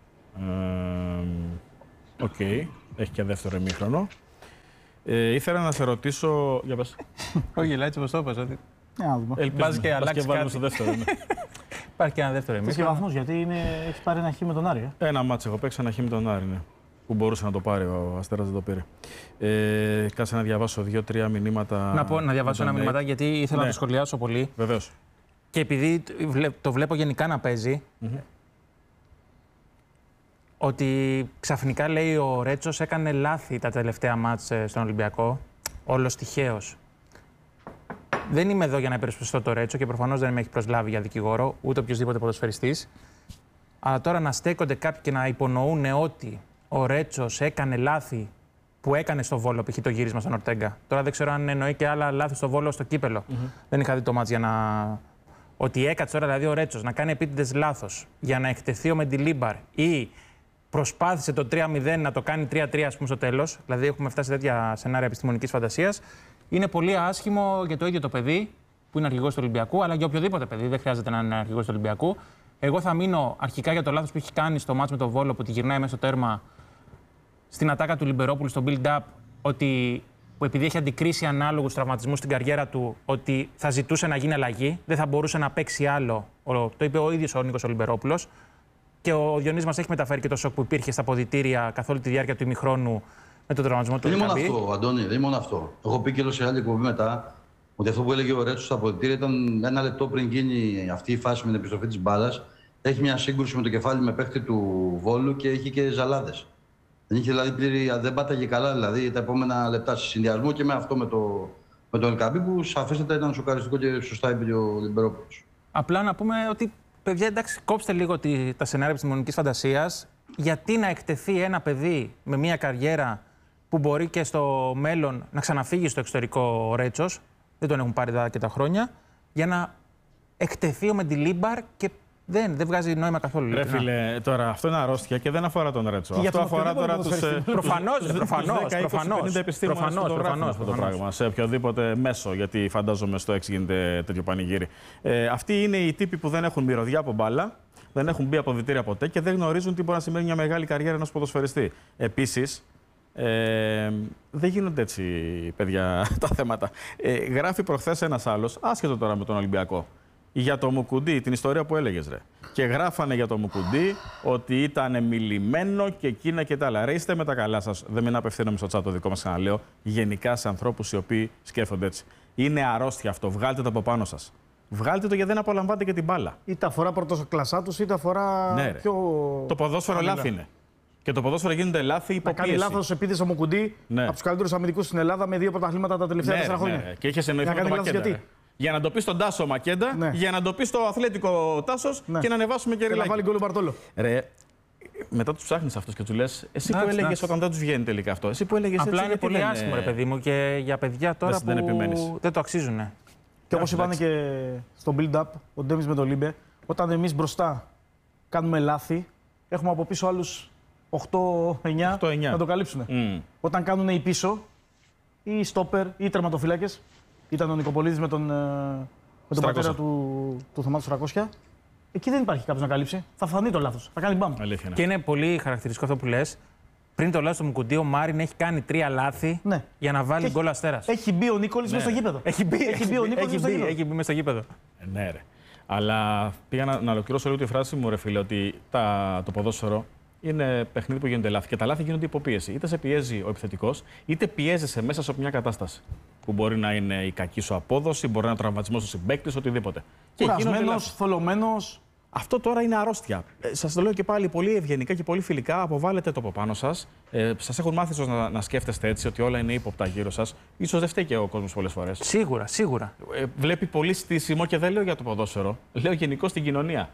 Οκ, έχει και δεύτερο ημίχρονο. Ήθελα να σε ρωτήσω. Για πες. Όχι, γελάει έτσι όπως το είπες. Ελπίζω και αλλάξει κάτι. Στο δεύτερο. Ναι. Υπάρχει και ένα δεύτερο ημίχρονο. Θες και βαθμούς, γιατί έχει πάρει ένα χ με τον Άρη. Ένα μάτσο έχω παίξει, ένα χ με τον Άρη. Ναι. Που μπορούσε να το πάρει, ο Αστέρας δεν το πήρε. Κάτσε να διαβάσω 2-3 μηνύματα. Να διαβάσω ένα μηνύματα γιατί ήθελα να το σχολιάσω πολύ. Βεβαίως. Και επειδή το βλέπω γενικά να παίζει, ότι ξαφνικά λέει ο Ρέτσος έκανε λάθη τα τελευταία μάτς στον Ολυμπιακό. Όλος τυχαίος. Δεν είμαι εδώ για να υπερασπιστώ το Ρέτσο και προφανώς δεν με έχει προσλάβει για δικηγόρο, ούτε οποιοδήποτε ποδοσφαιριστής. Αλλά τώρα να στέκονται κάποιοι και να υπονοούν ότι ο Ρέτσος έκανε λάθη που έκανε στο Βόλο, π.χ. το γύρισμα στον Ορτέγκα. Τώρα δεν ξέρω αν εννοεί και άλλα λάθη στο Βόλο στο κύπελο. Δεν είχα δει το μάτς για να. Ότι έκατσε τώρα δηλαδή ο Ρέτσος να κάνει επίτηδες λάθος για να εκτεθεί ο Μεντιλίμπαρ ή προσπάθησε το 3-0 να το κάνει 3-3 ας πούμε στο τέλος. Δηλαδή έχουμε φτάσει σε τέτοια σενάρια επιστημονικής φαντασίας. Είναι πολύ άσχημο για το ίδιο το παιδί που είναι αρχηγός του Ολυμπιακού, αλλά για οποιοδήποτε παιδί. Δεν χρειάζεται να είναι αρχηγός του Ολυμπιακού. Εγώ θα μείνω αρχικά για το λάθος που έχει κάνει στο μάτς με το Βόλο που τη γυρνάει μέσα στο τέρμα στην ατάκα του Λιμπερόπουλου στο build-up, ότι που επειδή έχει αντικρίσει ανάλογους τραυματισμούς στην καριέρα του, ότι θα ζητούσε να γίνει αλλαγή, δεν θα μπορούσε να παίξει άλλο. Το είπε ο ίδιος ο Νίκος ο Λιμπερόπουλος. Και ο Διονύσης μας έχει μεταφέρει και το σοκ που υπήρχε στα αποδυτήρια καθ' όλη τη διάρκεια του ημιχρόνου με τον τραυματισμό του. Δεν είναι μόνο αυτό, Αντώνη, δεν είναι μόνο αυτό. Έχω πει και σε άλλη εκπομπή μετά ότι αυτό που έλεγε ο Ρέτσος στα αποδυτήρια ήταν ένα λεπτό πριν γίνει αυτή η φάση με την επιστροφή της μπάλας. Έχει μια σύγκρουση με το κεφάλι με παίχτη του Βόλου και έχει και ζαλάδες. Δεν είχε δηλαδή δεν πάταγε καλά δηλαδή, τα επόμενα λεπτά σε συνδυασμό και με αυτό με τον Ελκαμπή που σαφέστατα ήταν σοκαριστικό και σωστά είπε ο Λιμπερόπουλος. Απλά να πούμε ότι, παιδιά, εντάξει, κόψτε λίγο τα σενάρια επιστημονικής φαντασίας. Γιατί να εκτεθεί ένα παιδί με μια καριέρα που μπορεί και στο μέλλον να ξαναφύγει στο εξωτερικό ο Ρέτσος, δεν τον έχουν πάρει και τα χρόνια, για να εκτεθεί ο Μεντιλίμπαρ και δεν βγάζει νόημα καθόλου. Ρε φίλε, τώρα αυτό είναι αρρώστια και δεν αφορά τον Ρέτσο. Αυτό αφορά τώρα τους. Προφανώς. 10-20-50 επιστήμονες που το γράφουν αυτό το πράγμα σε οποιοδήποτε μέσο, γιατί φαντάζομαι στο X γίνεται τέτοιο πανηγύρι. Αυτοί είναι οι τύποι που δεν έχουν μυρωδιά από μπάλα, δεν έχουν μπει αποδυτήρια ποτέ και δεν γνωρίζουν τι μπορεί να σημαίνει μια μεγάλη καριέρα ενός ποδοσφαιριστή. Επίσης, δεν γίνονται έτσι, παιδιά, τα θέματα. Γράφει προχθές ένας άλλος, άσχετο τώρα με τον Ολυμπιακό, για το Μουκουντή, την ιστορία που έλεγες, ρε. Και γράφανε για το Μουκουντή ότι ήταν μιλημένο και εκείνα και τα άλλα. Ρε, είστε με τα καλά σας. Δεν μην απευθύνομαι στο τσάτ το δικό μας, ξαναλέω. Γενικά σε ανθρώπους οι οποίοι σκέφτονται έτσι. Είναι αρρώστια αυτό. Βγάλτε το από πάνω σας. Βγάλτε το γιατί δεν απολαμβάνετε και την μπάλα. Είτε αφορά πρωτοκλασσά τους, είτε αφορά πιο. Το ποδόσφαιρο λάθη είναι. Και το ποδόσφαιρο γίνεται λάθη υποπίεση. Κάνει λάθος επίθεση ο Μουκουντή από τους καλύτερους αμυντικούς στην Ελλάδα με 2 πρωταθλήματα τα τελευταία 4 χρόνια. Και είχε εννοηθεί με το Μακέντα. Για να το πει στον Τάσο Μακέντα, για να το πει στο Αθλέτικο Τάσος και να ανεβάσουμε και ρηλάκι. Να βάλει γκολ ο Μπαρτόλο. Ρε, μετά του ψάχνει αυτού και του λε, εσύ που έλεγε όταν δεν του βγαίνει τελικά αυτό. Εσύ που έλεγε. Απλά είναι πολύ άσχημο, ρε παιδί μου, και για παιδιά τώρα που δεν το αξίζουν. Και όπως είπανε και στο build-up, ο Ντέμις με τον Λίμπε, όταν εμείς μπροστά κάνουμε λάθη, έχουμε από πίσω άλλους 8-9 να το καλύψουν. Όταν κάνουν οι πίσω, ή στόπερ ή τερματοφύλακες, ήταν ο Νικοπολίδης με τον πατέρα του Θωμάτου 300, εκεί δεν υπάρχει κάποιος να καλύψει. Θα φανεί το λάθος. Θα κάνει μπαμ. Αλήθεια, ναι. Και είναι πολύ χαρακτηριστικό αυτό που λες. Πριν το λάθος του Μουκουντή, ο Μάριν έχει κάνει 3 λάθη για να βάλει γκολ Αστέρας. Έχει μπει ο Νίκολης μέσα στο γήπεδο. Έχει μπει μέσα στο γήπεδο. Ναι, ρε. Αλλά πήγα να ολοκληρώσω λίγο τη φράση μου, ρε φίλε, ότι το ποδόσφαιρο είναι παιχνίδι που γίνονται λάθη. Και τα λάθη γίνονται υποπίεση. Είτε σε πιέζει ο επιθετικός, είτε πιέζεσαι μέσα σε μια κατάσταση. Που μπορεί να είναι η κακή σου απόδοση, μπορεί να είναι ο τραυματισμός του συμπαίκτης, οτιδήποτε. Κουρασμένος, θολωμένος. Αυτό τώρα είναι αρρώστια. Σας το λέω και πάλι πολύ ευγενικά και πολύ φιλικά. Αποβάλλετε το από πάνω σας. Σας έχουν μάθει ίσως να σκέφτεστε έτσι, ότι όλα είναι ύποπτα γύρω σας. Ίσως δεν φταίει και ο κόσμος πολλές φορές. Σίγουρα. Βλέπει πολύ στήσιμο και δεν λέω για το ποδόσφαιρο. Λέω γενικώς στην κοινωνία.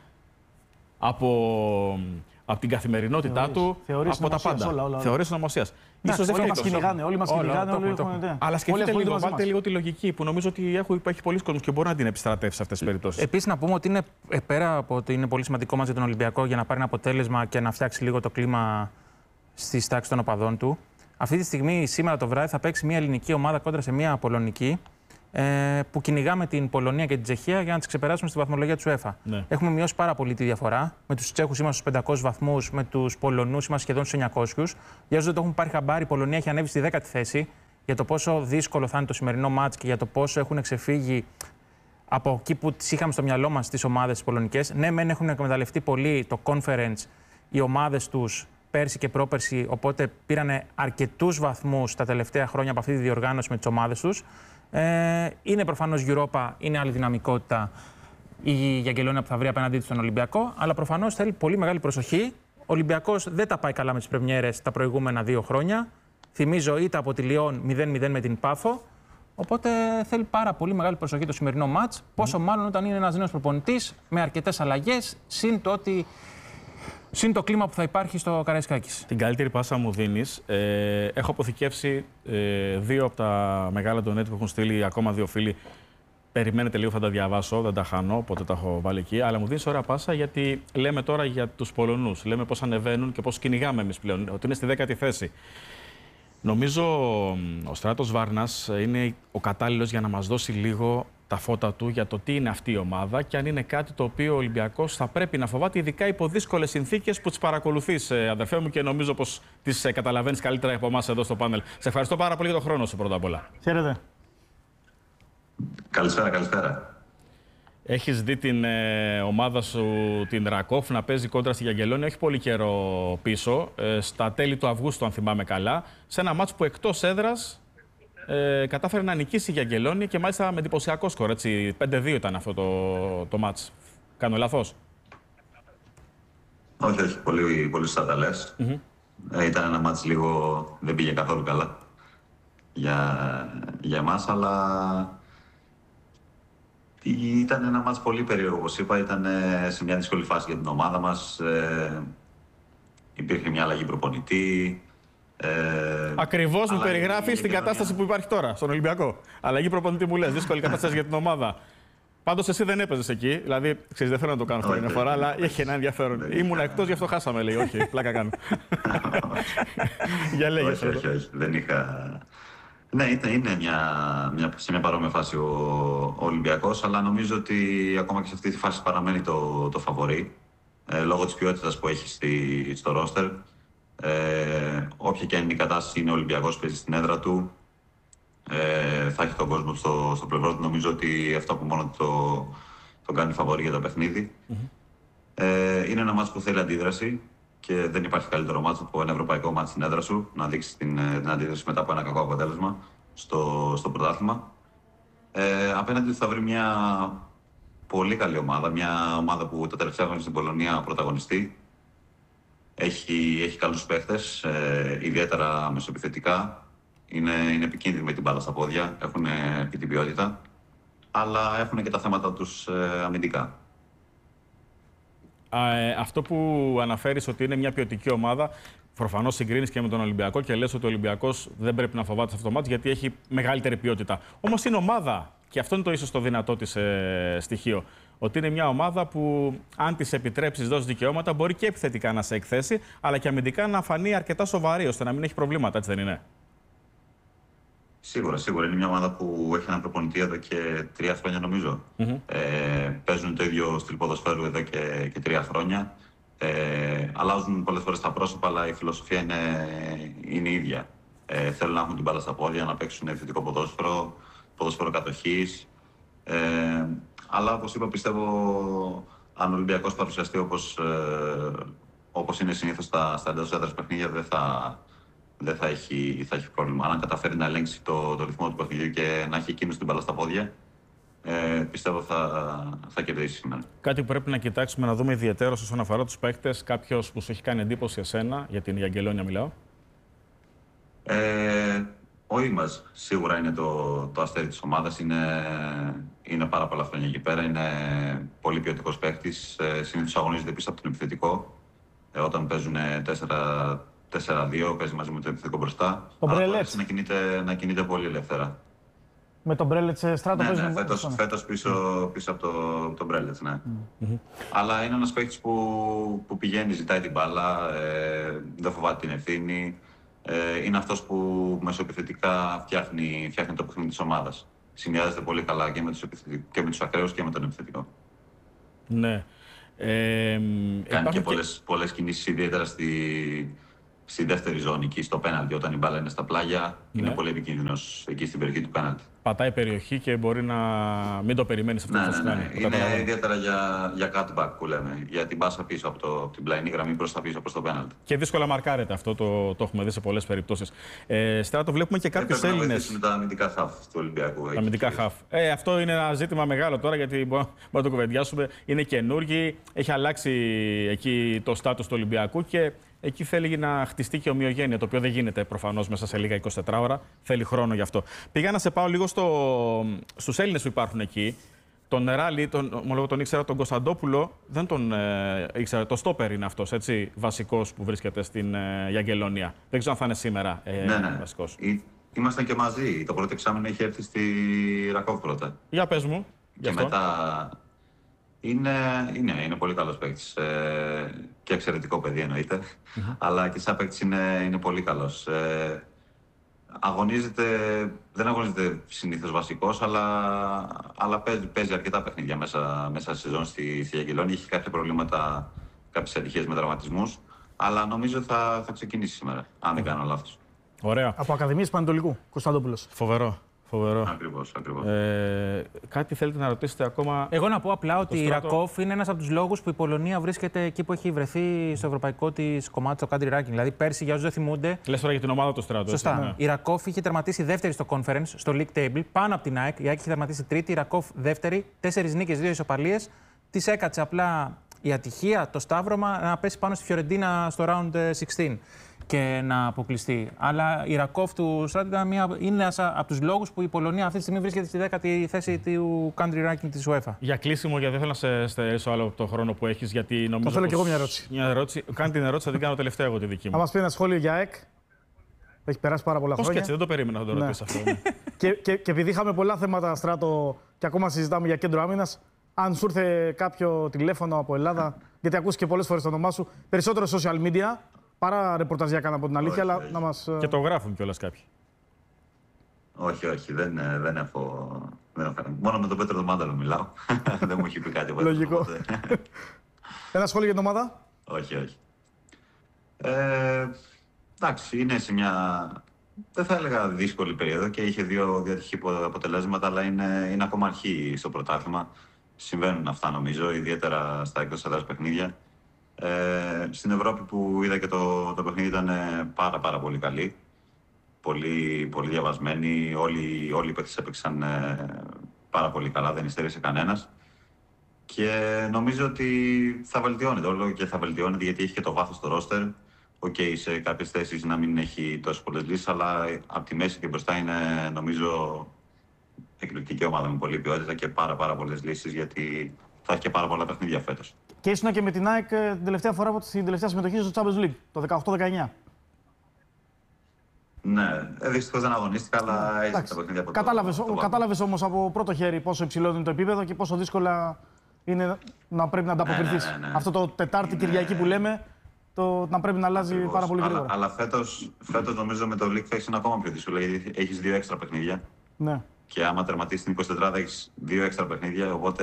Από την καθημερινότητά του, από τα πάντα. Θεωρείς ονομασίας. Ίσως δεν φταίει. Όλοι μας κυνηγάνε. Αλλά σκεφτείτε λίγο, βάλτε λίγο τη λογική που νομίζω ότι υπάρχει πολλοί κόσμος και μπορεί να την επιστρατεύσει σε αυτές τις περιπτώσεις. Επίσης, να πούμε ότι είναι πέρα από ότι είναι πολύ σημαντικό μαζί τον Ολυμπιακό για να πάρει ένα αποτέλεσμα και να φτιάξει λίγο το κλίμα στις τάξεις των οπαδών του. Αυτή τη στιγμή, σήμερα το βράδυ, θα παίξει μια ελληνική ομάδα κόντρα σε μια πολωνική. Που κυνηγάμε την Πολωνία και την Τσεχία για να τις ξεπεράσουμε στη βαθμολογία του UEFA. Ναι. Έχουμε μειώσει πάρα πολύ τη διαφορά. Με τους Τσέχους είμαστε στους 500 βαθμούς, με τους Πολωνούς είμαστε σχεδόν στους 900. Για όσους δεν το έχουν πάρει χαμπάρι, η Πολωνία έχει ανέβει στη 10η θέση. Για το πόσο δύσκολο θα είναι το σημερινό μάτς και για το πόσο έχουν ξεφύγει από εκεί που τις είχαμε στο μυαλό μας τις ομάδες τις πολωνικές. Ναι, μεν έχουν εκμεταλλευτεί πολύ το conference οι ομάδες τους πέρσι και πρόπερσι, οπότε πήραν αρκετούς βαθμούς τα τελευταία χρόνια από αυτή τη διοργάνωση με τις ομάδες τους. Είναι προφανώς Europa, είναι άλλη δυναμικότητα η Γιαγκελόνια που θα βρει απέναντί της στον Ολυμπιακό, αλλά προφανώς θέλει πολύ μεγάλη προσοχή. Ο Ολυμπιακός δεν τα πάει καλά με τις πρεμιέρες τα προηγούμενα 2 χρόνια. Θυμίζω ήττα από τη Λιόν 0-0 με την Πάφο. Οπότε θέλει πάρα πολύ μεγάλη προσοχή το σημερινό μάτς. Πόσο μάλλον όταν είναι ένας νέος προπονητής με αρκετές αλλαγές, συν το κλίμα που θα υπάρχει στο Καραϊσκάκης. Την καλύτερη πάσα μου δίνεις. Έχω αποθηκεύσει 2 από τα μεγάλα ντονέτ που έχουν στείλει ακόμα 2 φίλοι. Περιμένετε λίγο, θα τα διαβάσω, δεν τα χάνω, οπότε τα έχω βάλει εκεί. Αλλά μου δίνεις ωραία πάσα γιατί λέμε τώρα για τους Πολωνούς. Λέμε πώς ανεβαίνουν και πώς κυνηγάμε εμείς πλέον, ότι είναι στη 10η θέση. Νομίζω ο Στράτος Βάρνας είναι ο κατάλληλος για να μας δώσει λίγο τα φώτα του για το τι είναι αυτή η ομάδα και αν είναι κάτι το οποίο ο Ολυμπιακός θα πρέπει να φοβάται, ειδικά υπό δύσκολες συνθήκες που τις παρακολουθείς, αδερφέ μου, και νομίζω πως τις καταλαβαίνεις καλύτερα από εμάς εδώ στο πάνελ. Σε ευχαριστώ πάρα πολύ για τον χρόνο σου πρώτα απ' όλα. Χαίρετε. Καλησπέρα. Έχεις δει την ομάδα σου, την Ρακόφ, να παίζει κόντρα στη Γιαγκελόνια, όχι πολύ καιρό πίσω, στα τέλη του Αυγούστου, αν θυμάμαι καλά, σε ένα μάτς που εκτός έδρας κατάφερε να νικήσει η Γιαγκελόνια και μάλιστα με εντυπωσιακό σκορ. 5-2 ήταν αυτό το μάτς. Κάνω λάθος? Όχι, πολύ σωστά τα λες. Ήταν ένα μάτς λίγο, δεν πήγε καθόλου καλά για εμάς, αλλά ήταν ένα μάτς πολύ περίεργο, όπως είπα. Ήταν σε μια δύσκολη φάση για την ομάδα μας. Υπήρχε μια αλλαγή προπονητή. Ακριβώς μου περιγράφεις την κατάσταση που υπάρχει τώρα στον Ολυμπιακό. Αλλαγή προπονητή μου λες, δύσκολη κατάσταση για την ομάδα. Πάντως εσύ δεν έπαιζες εκεί. Δηλαδή, ξέρεις, δεν θέλω να το κάνω αυτή μια φορά, αλλά έχει ένα ενδιαφέρον. Ήμουνα εκτός, γι' αυτό χάσαμε, λέει. Όχι, πλάκα κάνω. Για λέγε. Όχι, δεν είχα. Ναι, είναι σε μια παρόμοια φάση ο Ολυμπιακός, αλλά νομίζω ότι ακόμα και σε αυτή τη φάση παραμένει το φαβορί, λόγω της ποιότητας που έχει στο ρόστερ. Όποια και αν είναι η κατάσταση, είναι ο Ολυμπιακός, παίζει στην έδρα του, θα έχει τον κόσμο στο πλευρό του. Νομίζω ότι αυτό που μόνο το κάνει φαβορί για το παιχνίδι. Είναι ένα μάτς που θέλει αντίδραση και δεν υπάρχει καλύτερο μάτς από ένα ευρωπαϊκό μάτς στην έδρα σου, να δείξει την αντίδραση μετά από ένα κακό αποτέλεσμα στο πρωτάθλημα. Απέναντι του θα βρει μια πολύ καλή ομάδα, μια ομάδα που τα τελευταία χρόνια στην Πολωνία πρωταγωνιστεί. Έχει καλούς παίχτες, ιδιαίτερα μεσοεπιθετικά. Είναι επικίνδυνοι με την μπάλα στα πόδια, έχουν και την ποιότητα, αλλά έχουν και τα θέματα τους αμυντικά. Αυτό που αναφέρεις ότι είναι μια ποιοτική ομάδα, προφανώς συγκρίνεις και με τον Ολυμπιακό και λες ότι ο Ολυμπιακός δεν πρέπει να φοβάται σε αυτό το μάτς γιατί έχει μεγαλύτερη ποιότητα. Όμως είναι ομάδα, και αυτό είναι το ίσως το δυνατό της στοιχείο, ότι είναι μια ομάδα που αν της επιτρέψεις, δώσεις δικαιώματα, μπορεί και επιθετικά να σε εκθέσει, αλλά και αμυντικά να φανεί αρκετά σοβαρή, ώστε να μην έχει προβλήματα, έτσι δεν είναι? Σίγουρα. Είναι μια ομάδα που έχει έναν προπονητή εδώ και 3 χρόνια, νομίζω. Παίζουν το ίδιο στυλ ποδοσφαίρου εδώ και 3 χρόνια. Αλλάζουν πολλές φορές τα πρόσωπα, αλλά η φιλοσοφία είναι η ίδια. Θέλουν να έχουν την μπάλα στα πόδια, να παίξουν επιθετικό ποδόσφαιρο κατοχής. Αλλά όπως είπα, πιστεύω αν ο Ολυμπιακός παρουσιαστεί όπως είναι συνήθως στα εντός έδρας παιχνίδια, δεν θα έχει πρόβλημα. Αν καταφέρει να ελέγξει το ρυθμό του παιχνιδιού και να έχει εκείνος την μπάλα στα πόδια, πιστεύω θα κερδίσει σήμερα. Κάτι που πρέπει να κοιτάξουμε, να δούμε ιδιαιτέρως όσον αφορά τους παίκτες, κάποιος που σου έχει κάνει εντύπωση εσένα, για την Γιαγκελόνια μιλάω? Ο Ήμας σίγουρα είναι το αστέρι της ομάδας. Είναι πάρα πολλά χρόνια εκεί πέρα. Είναι πολύ ποιοτικός παίκτης. Συνήθως αγωνίζεται πίσω από τον επιθετικό. Όταν παίζουν 4-2, παίζει μαζί με το επιθετικό μπροστά. Αλλά να κινείται πολύ ελεύθερα. Με τον Μπρέλετς Στράτο παίζει. Ναι, φέτος πίσω από τον Μπρέλετς, ναι. Αλλά είναι ένας παίκτης που πηγαίνει, ζητάει την μπάλα, δεν φοβάται την ευθύνη. Είναι αυτός που μεσοεπιθετικά φτιάχνει το παιχνίδι της ομάδας. Συνδυάζεται πολύ καλά και με τους ακραίους και με τον επιθετικό. Ναι. Κάνει και πολλές κινήσεις, ιδιαίτερα στη δεύτερη ζώνη, εκεί στο πέναλτι. Όταν η μπάλα είναι στα πλάγια, είναι πολύ επικίνδυνος εκεί στην περιοχή του πέναλτι. Πατάει περιοχή και μπορεί να μην το περιμένεις αυτό που θα κάνει. Είναι ιδιαίτερα για cutback που λέμε. Για την πάσα πίσω από την πλαϊνή γραμμή προς τα πίσω, προς το πέναλτι. Και δύσκολα μαρκάρεται αυτό, το έχουμε δει σε πολλές περιπτώσεις. Στράτο, βλέπουμε και κάποιους Έλληνες. Να βοηθήσουν τα αμυντικά χαφ του Ολυμπιακού. Τα αμυντικά χαφ. Αυτό είναι ένα ζήτημα μεγάλο τώρα, γιατί μπορούμε να το κουβεντιάσουμε. Είναι καινούργοι, έχει αλλάξει εκεί το στάτους του Ολυμπιακού και εκεί θέλει να χτιστεί και ομοιογένεια, το οποίο δεν γίνεται προφανώς μέσα σε λίγα 24 ώρα. Θέλει χρόνο γι' αυτό. Πήγα να σε πάω λίγο στους Έλληνες που υπάρχουν εκεί. Τον Νεράλη, τον ήξερα, τον Κωνσταντόπουλο, δεν τον ήξερα. Το στόπερ είναι αυτός, έτσι, βασικός που βρίσκεται στην Αγγελονία. Δεν ξέρω αν θα είναι σήμερα βασικός. Ήμασταν και μαζί. Το πρώτο εξάμηνο είχε έρθει στη Ρακόβ πρώτα. Για πες μου. Και μετά είναι πολύ καλός παίκτης. Και εξαιρετικό παιδί εννοείται. Αλλά και σαν παίκτης είναι πολύ καλός. Δεν αγωνίζεται συνήθως βασικός, αλλά παίζει αρκετά παιχνίδια μέσα στη σεζόν στη Αγγελόνη. Έχει κάποια προβλήματα, κάποιες ατυχίες με τραυματισμούς. Αλλά νομίζω θα ξεκινήσει σήμερα, αν δεν κάνω λάθος. Ωραία. Από Ακαδημίες Πανετολικού, Κωνσταντόπουλος. Φοβερό. Ακριβώς. Κάτι θέλετε να ρωτήσετε ακόμα? Εγώ να πω απλά ότι η Ρακόφ είναι ένας από τους λόγους που η Πολωνία βρίσκεται εκεί που έχει βρεθεί στο ευρωπαϊκό της κομμάτι, στο country ranking. Δηλαδή, πέρσι, για όσους δεν θυμούνται. Λες τώρα για την ομάδα του Στράτου. Σωστά. Ναι. Η Ρακόφ είχε τερματίσει δεύτερη στο conference, στο League Table, πάνω από την ΑΕΚ. Η ΑΕΚ είχε τερματίσει τρίτη, η Ρακόφ δεύτερη, 4 νίκες, 2 ισοπαλίες. Της έκατσε απλά η ατυχία, το σταύρωμα, να πέσει πάνω στη Φιωρεντίνα στο round 16. Και να αποκλειστεί. Αλλά η Ρακόφ του Στράτου είναι ένας από τους λόγους που η Πολωνία αυτή τη στιγμή βρίσκεται στη 10η θέση του country ranking της UEFA. Για κλείσιμο, γιατί δεν θέλω να σε στερήσω άλλο από τον χρόνο που έχεις, γιατί νομίζω. Το θέλω κι εγώ μια ερώτηση. Κάνει την ερώτηση, θα την κάνω τελευταία εγώ τη δική μου. Θα μας πει ένα σχόλιο για ΑΕΚ. Έχει περάσει πάρα πολλά χρόνια. Πώς και έτσι, δεν το περίμενα να το ρωτήσω αυτό. Ναι. και επειδή είχαμε πολλά θέματα, Στράτο, και ακόμα συζητάμε για κέντρο άμυνας, αν σου ήρθε κάποιο τηλέφωνο από Ελλάδα, γιατί ακούς και πολλές φορές το όνομά σου, περισσότερο social media. Παρά ρεπορταζιακά από την αλήθεια, αλλά να μας. Και το γράφουν κιόλας κάποιοι. Όχι, δεν έχω. Μόνο με τον Πέτρο τον Μάνταλο μιλάω. Δεν μου έχει πει κάτι από Λογικό. Ένα σχόλιο για την ομάδα? Όχι. Εντάξει, είναι σε μια. Δεν θα έλεγα δύσκολη περίοδο και είχε δύο ατυχή αποτελέσματα, αλλά είναι ακόμα αρχή στο πρωτάθλημα. Συμβαίνουν αυτά νομίζω, ιδιαίτερα στα εκτός έδρας παιχνίδια. Στην Ευρώπη που είδα και το παιχνίδι ήταν πάρα πολύ καλή. Πολύ διαβασμένοι. Όλοι οι παίκτες έπαιξαν πάρα πολύ καλά, δεν υστερήσε κανένας. Και νομίζω ότι θα βελτιώνεται όλο και θα βελτιώνεται, γιατί έχει και το βάθος στο ρόστερ. Σε κάποιες θέσεις να μην έχει τόσες πολλές λύσεις, αλλά από τη μέση και μπροστά είναι νομίζω εκπληκτική ομάδα με πολλή ποιότητα και πάρα πολλές λύσεις, γιατί θα έχει και πάρα πολλά παιχνίδια φέτος. Και ήσουν και με την ΑΕΚ την τελευταία φορά από την τελευταία συμμετοχή στο Champions League, το 18-19. Ναι, δυστυχώς δεν αγωνίστηκα, αλλά έζησα τα παιχνίδια από Κατάλαβες όμως από πρώτο χέρι πόσο υψηλό είναι το επίπεδο και πόσο δύσκολα είναι να πρέπει να ανταποκριθείς. Ναι. Αυτό το Τετάρτη Κυριακή που λέμε, να πρέπει να αλλάζει πάρα πολύ γρήγορα. Αλλά φέτος νομίζω με το League θα έχεις ένα ακόμα πιο δύσκολο, γιατί έχεις 2 έξτρα παιχνίδια. Ναι. Και άμα τερματίσεις την 24 έχεις 2 έξτρα παιχνίδια, οπότε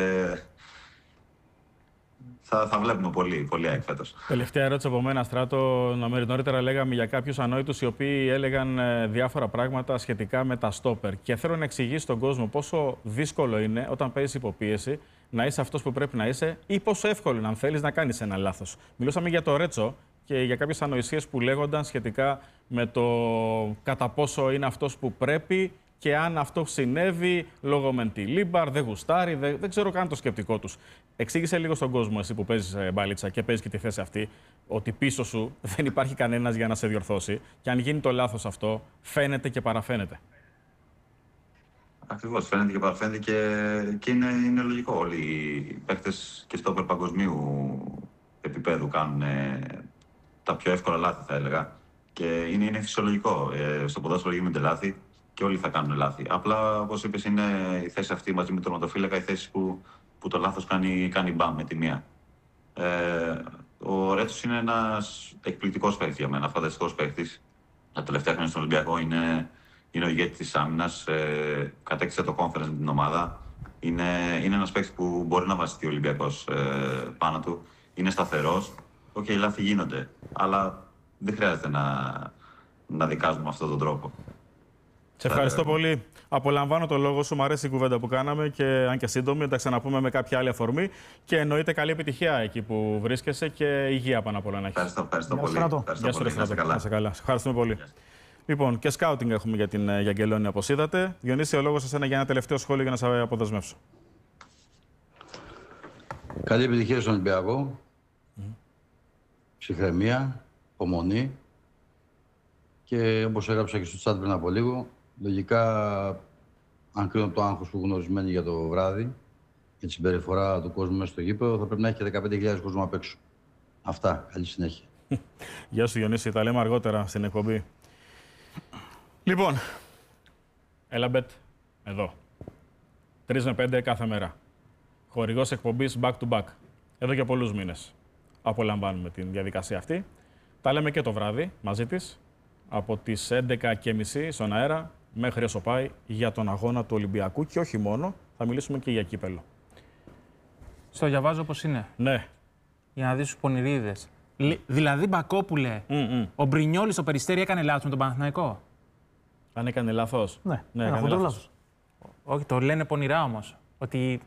θα βλέπουμε πολύ ΑΕΚ φέτος. Τελευταία ερώτηση από μένα, Στράτο. Νωρίτερα λέγαμε για κάποιους ανόητους οι οποίοι έλεγαν διάφορα πράγματα σχετικά με τα στόπερ. Και θέλω να εξηγήσει στον κόσμο πόσο δύσκολο είναι όταν παίζεις υποπίεση να είσαι αυτός που πρέπει να είσαι, ή πόσο εύκολο είναι αν θέλεις να κάνεις ένα λάθος. Μιλούσαμε για το Ρέτσο και για κάποιες ανοησίες που λέγονταν σχετικά με το κατά πόσο είναι αυτός που πρέπει. Και αν αυτό συνέβη λόγω Μεντιλίμπαρ, δεν γουστάρει, δεν ξέρω καν το σκεπτικό τους. Εξήγησε λίγο στον κόσμο, εσύ που παίζεις μπάλιτσα και παίζεις και τη θέση αυτή, ότι πίσω σου δεν υπάρχει κανένας για να σε διορθώσει. Και αν γίνει το λάθος αυτό, φαίνεται και παραφαίνεται. Ακριβώς, φαίνεται και παραφαίνεται και είναι λογικό. Όλοι οι παίκτες και στο παγκοσμίου επίπεδου κάνουν τα πιο εύκολα λάθη, θα έλεγα. Και είναι φυσιολογικό. Στο ποδόσφαιρο γίνονται λάθη. Και όλοι θα κάνουν λάθη. Απλά, όπως είπες, είναι η θέση αυτή μαζί με τον τερματοφύλακα, η θέση που το λάθος κάνει μπαμ με τη μία. Ο Ρέτσος είναι ένας εκπληκτικός παίκτης για μένα, φανταστικός παίκτης. τα τελευταία χρόνια στον Ολυμπιακό. Είναι ο ηγέτης της άμυνας. Κατέκτησε το conference με την ομάδα. Είναι ένας παίκτης που μπορεί να βασιστεί ο Ολυμπιακός πάνω του. Είναι σταθερός. Οκ, λάθη γίνονται. Αλλά δεν χρειάζεται να δικάζουμε με αυτόν τον τρόπο. Σε ευχαριστώ πολύ. Απολαμβάνω το λόγο σου. Μου αρέσει η κουβέντα που κάναμε και αν και σύντομη, θα τα ξαναπούμε με κάποια άλλη αφορμή. Και εννοείται καλή επιτυχία εκεί που βρίσκεσαι και υγεία πάνω απ' όλα να έχεις. Ευχαριστώ πολύ. Γεια σου, Να είστε καλά. Σε ευχαριστούμε πολύ. Λοιπόν, και σκάουτινγκ έχουμε για την Αγγελόνη, όπως είδατε. Διονύση, ο λόγος σας είναι για ένα τελευταίο σχόλιο για να σας αποδεσμεύσω. Καλή επιτυχία στον Ολυμπιακό. Ψυχραιμία, υπομονή. Και όπως έγραψα και στο chat πριν από λίγο, λογικά, αν κρίνω το άγχος που γνωρισμένοι για το βράδυ και τη συμπεριφορά του κόσμου μέσα στο γήπεδο, θα πρέπει να έχει και 15.000 κόσμο απ' έξω. Αυτά. Καλή συνέχεια. Γεια σου, Διονύση. Τα λέμε αργότερα στην εκπομπή. Λοιπόν, Έλαμπετ, εδώ. 3 με 5 κάθε μέρα. Χορηγός εκπομπής back to back. Εδώ και πολλούς μήνες απολαμβάνουμε την διαδικασία αυτή. Τα λέμε και το βράδυ μαζί της, από τις 11:30 στον αέρα μέχρι όσο πάει για τον αγώνα του Ολυμπιακού και όχι μόνο, θα μιλήσουμε και για κύπελλο. Στο διαβάζω όπως είναι. Ναι. Για να δεις τους πονηρίδες. Δηλαδή, Μπακόπουλε, ο Μπρινιόλης στο Περιστέρι έκανε λάθος με τον Παναθηναϊκό. Αν έκανε λάθος. Ναι, έκανε λάθος. Όχι, το λένε πονηρά όμως. Ότι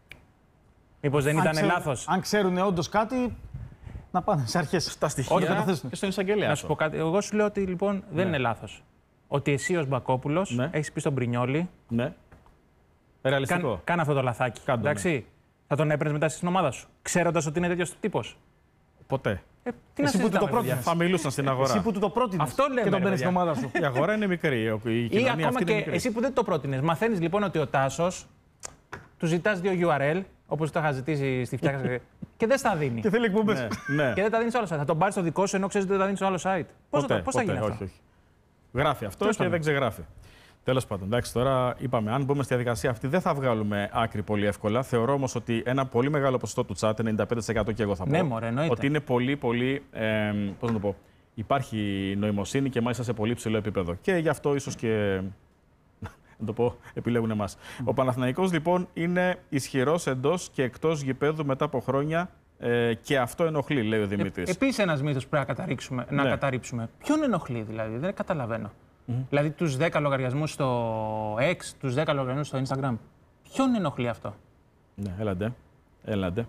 μήπως δεν ήταν λάθος. Αν ξέρουν όντως κάτι, να πάνε σε αρχές. Στα στοιχεία και στον εισαγγελέα. Να σου πω κάτι. Εγώ σου λέω ότι λοιπόν δεν είναι λάθος. Ότι εσύ ως Μπακόπουλος έχεις πει στον Μπρινιόλη. Ναι. Ρεαλιστικό. Κάνε αυτό το λαθάκι. Κάντο, εντάξει. Θα τον έπαιρνες μετά στην ομάδα σου. Ξέροντας ότι είναι τέτοιος τύπος. Ποτέ. Τι εσύ που του το πρότεινες. Θα μιλούσαν στην αγορά. Εσύ που του το πρότεινες. Αυτό λέμε, και τον ρε παίρνεις στην ομάδα σου. Η αγορά είναι μικρή. Ή ακόμα και εσύ που δεν το πρότεινες. Μαθαίνεις λοιπόν ότι ο Τάσος του ζητάς 2 URL, όπως το είχα ζητήσει στη φτιάξη, και δεν στα δίνει. Και θέλει εκπομπές. Ναι. Και δεν τα δίνει στο άλλο site. Θα τον πάρει στο δικό σου ενώ ξέρει ότι δεν τα δίνει στο άλλο site. Πώς θα γίνει αυτό. Όχι. Γράφει αυτό και δεν ξεγράφει. Τέλος πάντων, εντάξει, τώρα είπαμε, αν μπούμε στη διαδικασία αυτή, δεν θα βγάλουμε άκρη πολύ εύκολα. Θεωρώ όμως ότι ένα πολύ μεγάλο ποσοστό του chat, 95% και εγώ θα πω, ναι, μωρέ, εννοείται. ότι είναι πολύ, πώς να το πω, υπάρχει νοημοσύνη και μάλιστα σε πολύ ψηλό επίπεδο. Και γι' αυτό ίσως και, να το πω, επιλέγουν εμάς. Ο Παναθηναϊκός λοιπόν είναι ισχυρός εντός και εκτός γηπέδου μετά από χρόνια. Και αυτό ενοχλεί, λέει ο Δημήτρης. Επίσης, ένας μύθος που πρέπει να καταρρύψουμε. Ποιον ενοχλεί, δηλαδή, δεν καταλαβαίνω. Δηλαδή, τους 10 λογαριασμούς στο X, τους 10 λογαριασμούς στο Instagram. Ποιον ενοχλεί αυτό. Ναι, έλαντε.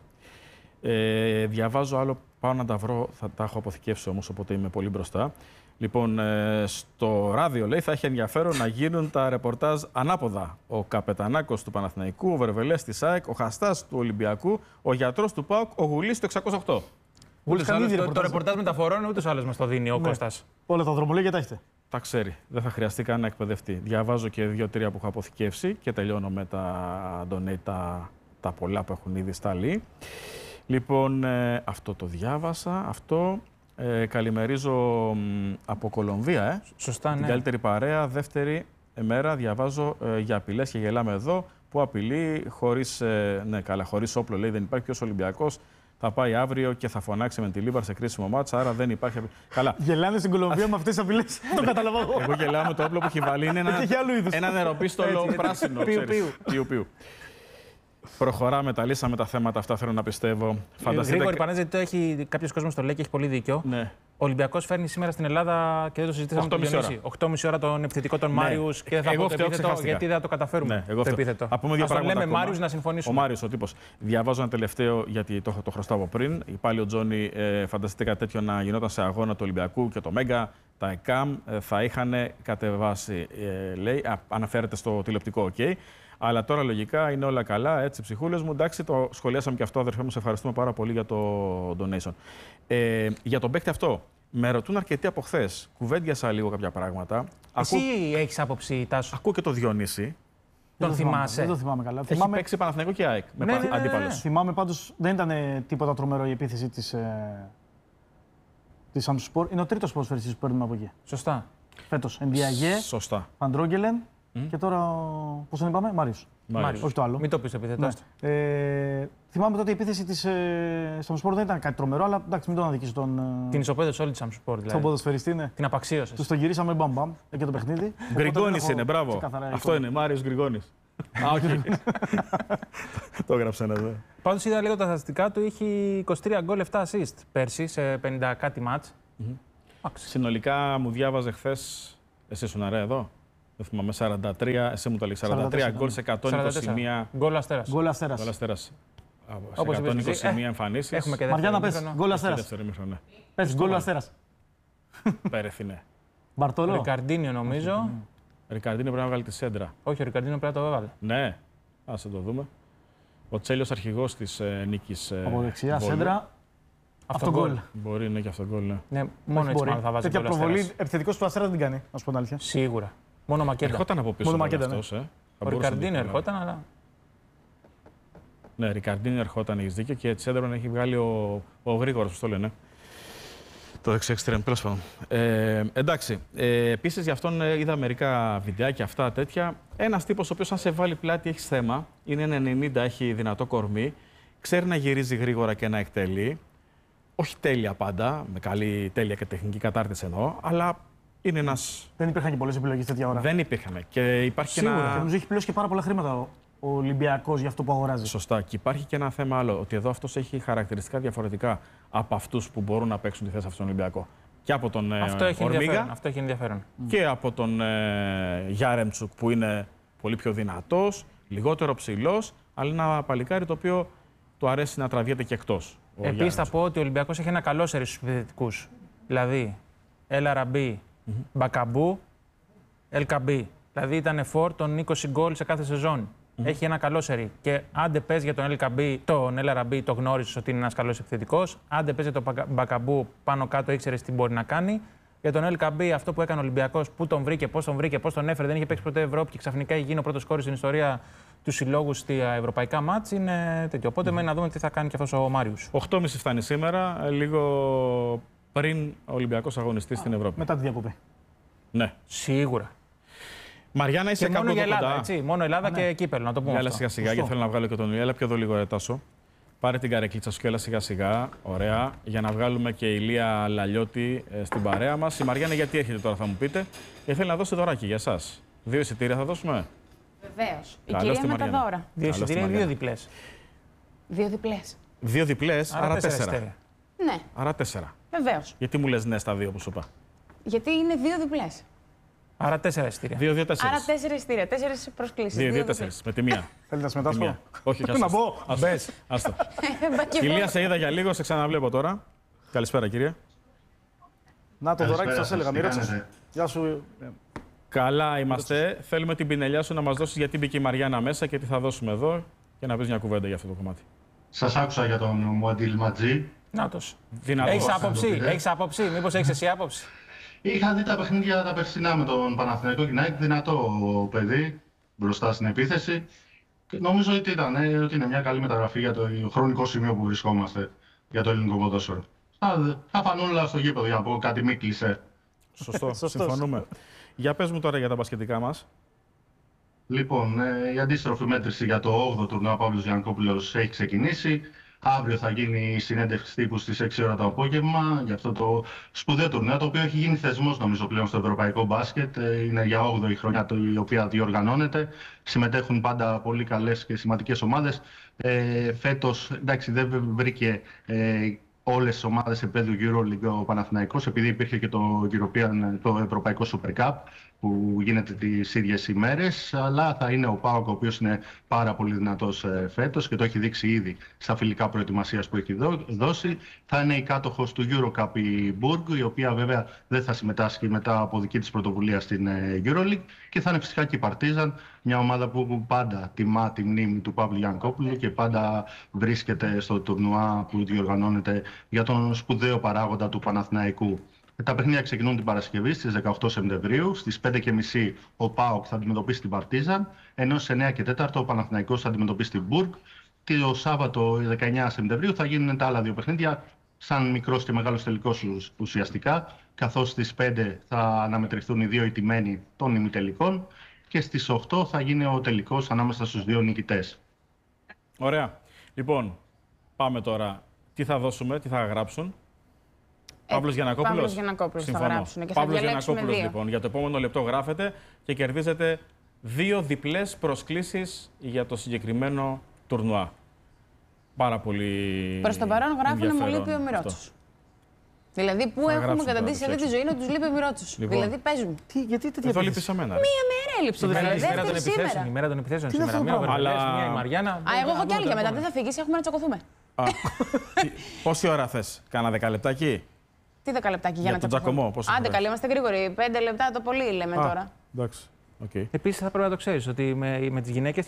Διαβάζω άλλο, πάω να τα βρω, θα τα έχω αποθηκεύσει όμως, οπότε είμαι πολύ μπροστά. Λοιπόν, στο ράδιο, λέει, θα έχει ενδιαφέρον να γίνουν τα ρεπορτάζ ανάποδα. Ο καπετανάκος του Παναθηναϊκού, ο Βερβελές της ΑΕΚ, ο Χαστάς του Ολυμπιακού, ο γιατρός του ΠΑΟΚ, ο Γουλής του 608. Το ρεπορτάζ μεταφορών ούτως άλλως μας το δίνει ο Κώστας. Όλα τα δρομολόγια τα έχετε. Τα ξέρει. Δεν θα χρειαστεί καν να εκπαιδευτεί. Διαβάζω και 2-3 που έχω αποθηκεύσει και τελειώνω με τα donate, τα πολλά που έχουν ήδη σταλεί. Λοιπόν, αυτό το διάβασα. Αυτό. Καλημερίζω από Κολομβία. Σωστά, ναι. Την καλύτερη παρέα. Δεύτερη μέρα διαβάζω για απειλές και γελάμε εδώ. Που απειλεί χωρίς όπλο, λέει, δεν υπάρχει. Ποιος Ολυμπιακός θα πάει αύριο και θα φωνάξει με τη Λίβαρ σε κρίσιμο μάτς, άρα δεν υπάρχει. Καλά. Γελάνε στην Κολομβία με αυτές τις απειλές. Το καταλαβαίνω. Εγώ γελάω με το όπλο που έχει βάλει. Είναι ένα νεροπίστολο πράσινο. Πιου. Προχωράμε, τα λύσαμε τα θέματα αυτά, θέλω να πιστεύω. Γρήγορη παρένθεση, έχει κάποιο κόσμο το λέει και έχει πολύ δίκιο. Ναι. Ο Ολυμπιακός φέρνει σήμερα στην Ελλάδα και δεν το συζητήσαμε με τον Διονύση. 8,5 ώρα τον επιθετικό των Μάριους και δεν θα πω το επίθετο γιατί δεν θα το καταφέρουμε. Ναι, το επίθετο. Ας το λέμε Μάριους να συμφωνήσουμε. Ο Μάριος, ο τύπος. Διαβάζω ένα τελευταίο γιατί το χρωστάω από πριν. Πάλι ο Τζόνι, φανταστείτε κάτι τέτοιο να γινόταν σε αγώνα του Ολυμπιακού και το Μέγκα. Τα ΕΚΑΜ θα είχαν κατεβάσει, λέει, αναφέρεται στο τηλεοπτικό, OK. Αλλά τώρα λογικά είναι όλα καλά, έτσι, ψυχούλες μου. Εντάξει, το σχολιάσαμε και αυτό, αδερφέ μου, σε ευχαριστούμε πάρα πολύ για το donation. Για τον παίκτη αυτό, με ρωτούν αρκετοί από χθες. Κουβέντιασα λίγο κάποια πράγματα. Εσύ έχεις άποψη, Τάσο. Ακούω και το Διονύση. Τον θυμάσαι. Δεν το θυμάμαι καλά. Έχει παίξει Παναθηναϊκό και ΑΕΚ. Με αντίπαλος. Θυμάμαι πάντως, δεν ήταν τίποτα τρομερό η επίθεση της Αμσπορ. Είναι ο τρίτος ποδοσφαιριστής που παίρνουμε από εκεί. Σωστά. Φέτος. Ενδιαγέ, Σωστά. Παντρόγγελεν Και τώρα, πώς τον είπαμε, Μάριος. Όχι το άλλο. Μην το πεις επιθετό. Ναι. Θυμάμαι τότε η επίθεση της Σαμσπόρ δεν ήταν κάτι τρομερό, αλλά εντάξει, μην τον αδικήσει τον. Την ισοπαίδευσε όλη τη Σαμσπόρ. Δηλαδή. Στον ποδοσφαιριστή, ναι. Την απαξίωσε. Του τον γυρίσαμε μπαμ και το παιχνίδι. Γκριγκόνης είναι, μπράβο. Αυτό είναι, Μάριος Γκριγκόνης. Α, όχι. Το έγραψε ένα εδώ. Πάντως είδα λίγο τα στατιστικά του, έχει 23 γκολ, 7 assist πέρσι σε 50 κάτι μάτς. Συνολικά μου διάβαζε χθες, εσύ ήσουν αρέα εδώ, δεν θυμάμαι, 43, εσύ μου το λέει, 43 γκολ σε 121. Γκολ Αστέρας. Γκολ Αστέρας. Σε 121 εμφανίσεις. Έχουμε και Μαριάννα, πες, γκολ Αστέρας. Πες, γκολ Αστέρας. Πέρεθινε. Μπαρτόλο. Ρικαρντίνιο νομίζω. Ρικαρντίνιο πρέπει να βγάλει τη σέντρα. Όχι, ο Ρικαρντίνιο πρέπει να το έβαλε. Ναι, ας το δούμε. Ο Τσέλιος αρχηγός της νίκης. Από δεξιά, σέντρα. Αυτό γκολ. Μπορεί να είναι και αυτό γκολ, ναι. Ναι, μόνο έτσι μάλλον θα βάζει τέτοια γκολ προβολή Αστέρας. επιθετικός του Αστέρα δεν την κάνει, να σου πω την αλήθεια. Σίγουρα. Μόνο Μακέντα. Ερχόταν από πίσω Μόνο βέβαια Μακέντα, αυτός, Ο Ρικαρντίνιο ερχόταν, αλλά. Ναι, Ρικαρντίνιο ερχόταν, έχεις δίκιο, και Τσέντρον έχει βγάλει ο Γρήγορος, πώς το λένε. Το δεξιέξτρεμ, τέλος πάντων. Εντάξει, επίσης για αυτόν είδα μερικά βιντεάκια αυτά τέτοια. Ένας τύπος ο οποίος αν σε βάλει πλάτη έχει θέμα, είναι 1,90, έχει δυνατό κορμί, ξέρει να γυρίζει γρήγορα και να εκτελεί. Όχι τέλεια πάντα, με καλή τέλεια και τεχνική κατάρτιση εννοώ, αλλά είναι ένας. Δεν υπήρχαν και πολλές επιλογές τέτοια ώρα. Δεν υπήρχαν. Και υπάρχει Σίγουρα. και Και ένα. νομίζω έχει πληρώσει και πάρα πολλά χρήματα ο Ολυμπιακός για αυτό που αγοράζει. Σωστά. Και υπάρχει και ένα θέμα άλλο, ότι εδώ αυτός έχει χαρακτηριστικά διαφορετικά από αυτούς που μπορούν να παίξουν τη θέση αυτόν τον Ολυμπιακό. Και από τον Ορμίγα Αυτό έχει ενδιαφέρον. και από τον Γιάρεμτσουκ που είναι πολύ πιο δυνατός, λιγότερο ψηλός, αλλά ένα παλικάρι το οποίο του αρέσει να τραβιέται και εκτός. Επίσης θα πω ότι ο Ολυμπιακός έχει ένα καλό σερί στους επιθετικούς. Δηλαδή, Ελαραμπή, Μπακαμπού, Ελκαμπή. Δηλαδή ήταν φορ των 20 γκολ σε κάθε σεζόν. Έχει ένα καλό σερί. Και άντε πες για τον Ελαραμπή, το γνώρισες ότι είναι ένας καλός επιθετικός. Άντε πες για τον Μπακαμπού, πάνω κάτω ήξερες τι μπορεί να κάνει. Για τον Ελκαμπή, αυτό που έκανε ο Ολυμπιακός, πού τον βρήκε, πώς τον έφερε, δεν είχε παίξει ποτέ Ευρώπη και ξαφνικά έχει γίνει ο πρώτος σκόρερ στην ιστορία του συλλόγου στα ευρωπαϊκά μάτς, είναι τέτοιο. Οπότε μένει να δούμε τι θα κάνει και αυτός ο Μάριους. 8.30 φτάνει σήμερα, λίγο πριν ο Ολυμπιακός αγωνιστεί στην Ευρώπη. Μετά τη διακοπή. Ναι. Σίγουρα. Μαριάννα, είσαι Και κάπου μόνο για εδώ Ελλάδα, κοντά. έτσι. Μόνο Ελλάδα και κύπελλο, να το πούμε. Έλα αυτό. σιγά σιγά, γιατί θέλω να βγάλω και τον Ηλία. Έλα πιο εδώ λίγο, Τάσο. Πάρε την καρεκλίτσα σου και έλα σιγά σιγά. Ωραία. Για να βγάλουμε και Ηλία Λαλιώτη στην παρέα μας. Η Μαριάννα, γιατί έρχεται τώρα, θα μου πείτε. Και θέλει να δώσει δωράκι για εσάς. 2 εισιτήρια θα δώσουμε. Βεβαίως. Η Καλώς κυρία τη με τα Μαριάννα. δώρα. 2 εισιτήρια ή 2 διπλές. 2 διπλές. 2 διπλές, άρα 4. εισιτήρια. Ναι, Άρα 4. βεβαίως. Γιατί μου λες ναι στα 2 που σου είπα. Γιατί είναι 2 διπλές. Άρα 4 εισιτήρια. 2-2-4. Άρα 4 εισιτήρια, 4 προσκλήσεις. 2-2-4. Με τη μία. Θέλετε να συμμετάσχω. Όχι, Τι να πω. Μπες. Άστο. Ηλία, σε είδα για λίγο, σε ξαναβλέπω τώρα. Καλησπέρα, κύριε. Να το δωράκι που σας έλεγα, μη ρωτήσεις. κάνετε? Γεια σου. Καλά είμαστε. Θέλουμε την πινελιά σου να μας δώσεις γιατί μπήκε η Μαριάννα μέσα και τι θα δώσουμε εδώ και να πεις μια κουβέντα για αυτό το κομμάτι. Σας άκουσα για τον Μουαντήλ Ματζή. Νάτος. Δυνατός. Έχεις άποψη, μήπως έχεις εσύ άποψη. Είχα δει τα παιχνίδια τα περσινά με τον Παναθηναϊκό Κοινάκη, δυνατό παιδί μπροστά στην επίθεση. Και νομίζω ότι ότι είναι μια καλή μεταγραφή για το χρονικό σημείο που βρισκόμαστε για το ελληνικό ποδόσφαιρο. Θα φανούν όλα στο γήπεδο για να πω κάτι μη κλεισέ. Σωστό, συμφωνούμε. Για πες μου τώρα για τα μπασκετικά μας. Λοιπόν, η αντίστροφη μέτρηση για το 8ο τουρνουά Παύλος Γιαννακόπουλος έχει ξεκινήσει. Αύριο θα γίνει η συνέντευξη τύπου στις 6 ώρα το απόγευμα για αυτό το σπουδαίο τουρνουά, το οποίο έχει γίνει θεσμός νομίζω πλέον στο ευρωπαϊκό μπάσκετ. Είναι για 8η χρονιά η οποία διοργανώνεται. Συμμετέχουν πάντα πολύ καλές και σημαντικές ομάδες. Φέτος, εντάξει, δεν βρήκε όλες τις ομάδες σε επίπεδο EuroLeague ο Παναθηναϊκός, επειδή υπήρχε και το Ευρωπαϊκό Super Cup που γίνεται τις ίδιες ημέρες, αλλά θα είναι ο ΠΑΟΚ, ο οποίος είναι πάρα πολύ δυνατός φέτος και το έχει δείξει ήδη στα φιλικά προετοιμασίας που έχει δώσει. Θα είναι η κάτοχος του EuroCup η Μπουργκ, η οποία βέβαια δεν θα συμμετάσχει μετά από δική της πρωτοβουλία στην EuroLeague, και θα είναι φυσικά και η Παρτίζαν, μια ομάδα που πάντα τιμά τη μνήμη του Παύλου Γιαννακόπουλου και πάντα βρίσκεται στο τουρνουά που διοργανώνεται για τον σπουδαίο παράγοντα του Παναθηναϊκού. Τα παιχνίδια ξεκινούν την Παρασκευή στις 18 Σεπτεμβρίου. Στις 5:30 ο ΠΑΟΚ θα αντιμετωπίσει την Παρτίζαν, ενώ στις 9 και 4 ο Παναθηναϊκός θα αντιμετωπίσει την Μπουργκ. Και το Σάββατο 19 Σεπτεμβρίου θα γίνουν τα άλλα δύο παιχνίδια, σαν μικρός και μεγάλος τελικός ουσιαστικά, καθώς στις 5 θα αναμετρηθούν οι δύο ηττημένοι των ημιτελικών. και στις 8 θα γίνει ο τελικός ανάμεσα στους δύο νικητές. Ωραία. Λοιπόν, πάμε τώρα. Τι θα δώσουμε, τι θα γράψουν. Παύλος Γιαννακόπουλος. Παύλος Γιαννακόπουλος θα γράψουν και θα Παύλος διαλέξουμε Γιαννακόπουλος, δύο. λοιπόν. Για το επόμενο λεπτό γράφετε και κερδίζετε 2 διπλές προσκλήσεις για το συγκεκριμένο τουρνουά. Πάρα πολύ. Προς το παρόν γράφουν μου λείπει ο αυτό. Μιρότσος. Δηλαδή, πού έχουμε καταντήσει σε αυτή τη ζωή να τους λείπει ο Μιρότσος. Λοιπόν. Δηλαδή, παίζουν. Γιατί τέτοια Εδώ πίεση? λείπει σε μένα. Μία μέρα έλειψε. Η Δεύτερη μέρα των επιθέσεων Τι είναι σήμερα. αυτό Μία ο το πράγμα? Βερβελές, Αλλά- μία η Μαριάννα. Α, εγώ έχω κι άλλη για μετά. Δεν θα φύγεις, έχουμε να τσακωθούμε. Πόση ώρα θες, κάνα 10 λεπτάκι. Τι 10 λεπτάκι για να τον τσακωθούμε. Τζακωμό, πόσο Άντε, χρειάζεται? καλή, είμαστε γρήγοροι. 5 λεπτά το πολύ λέμε τώρα. Εντάξει. Okay. Επίσης θα πρέπει να το ξέρεις ότι με τις γυναίκες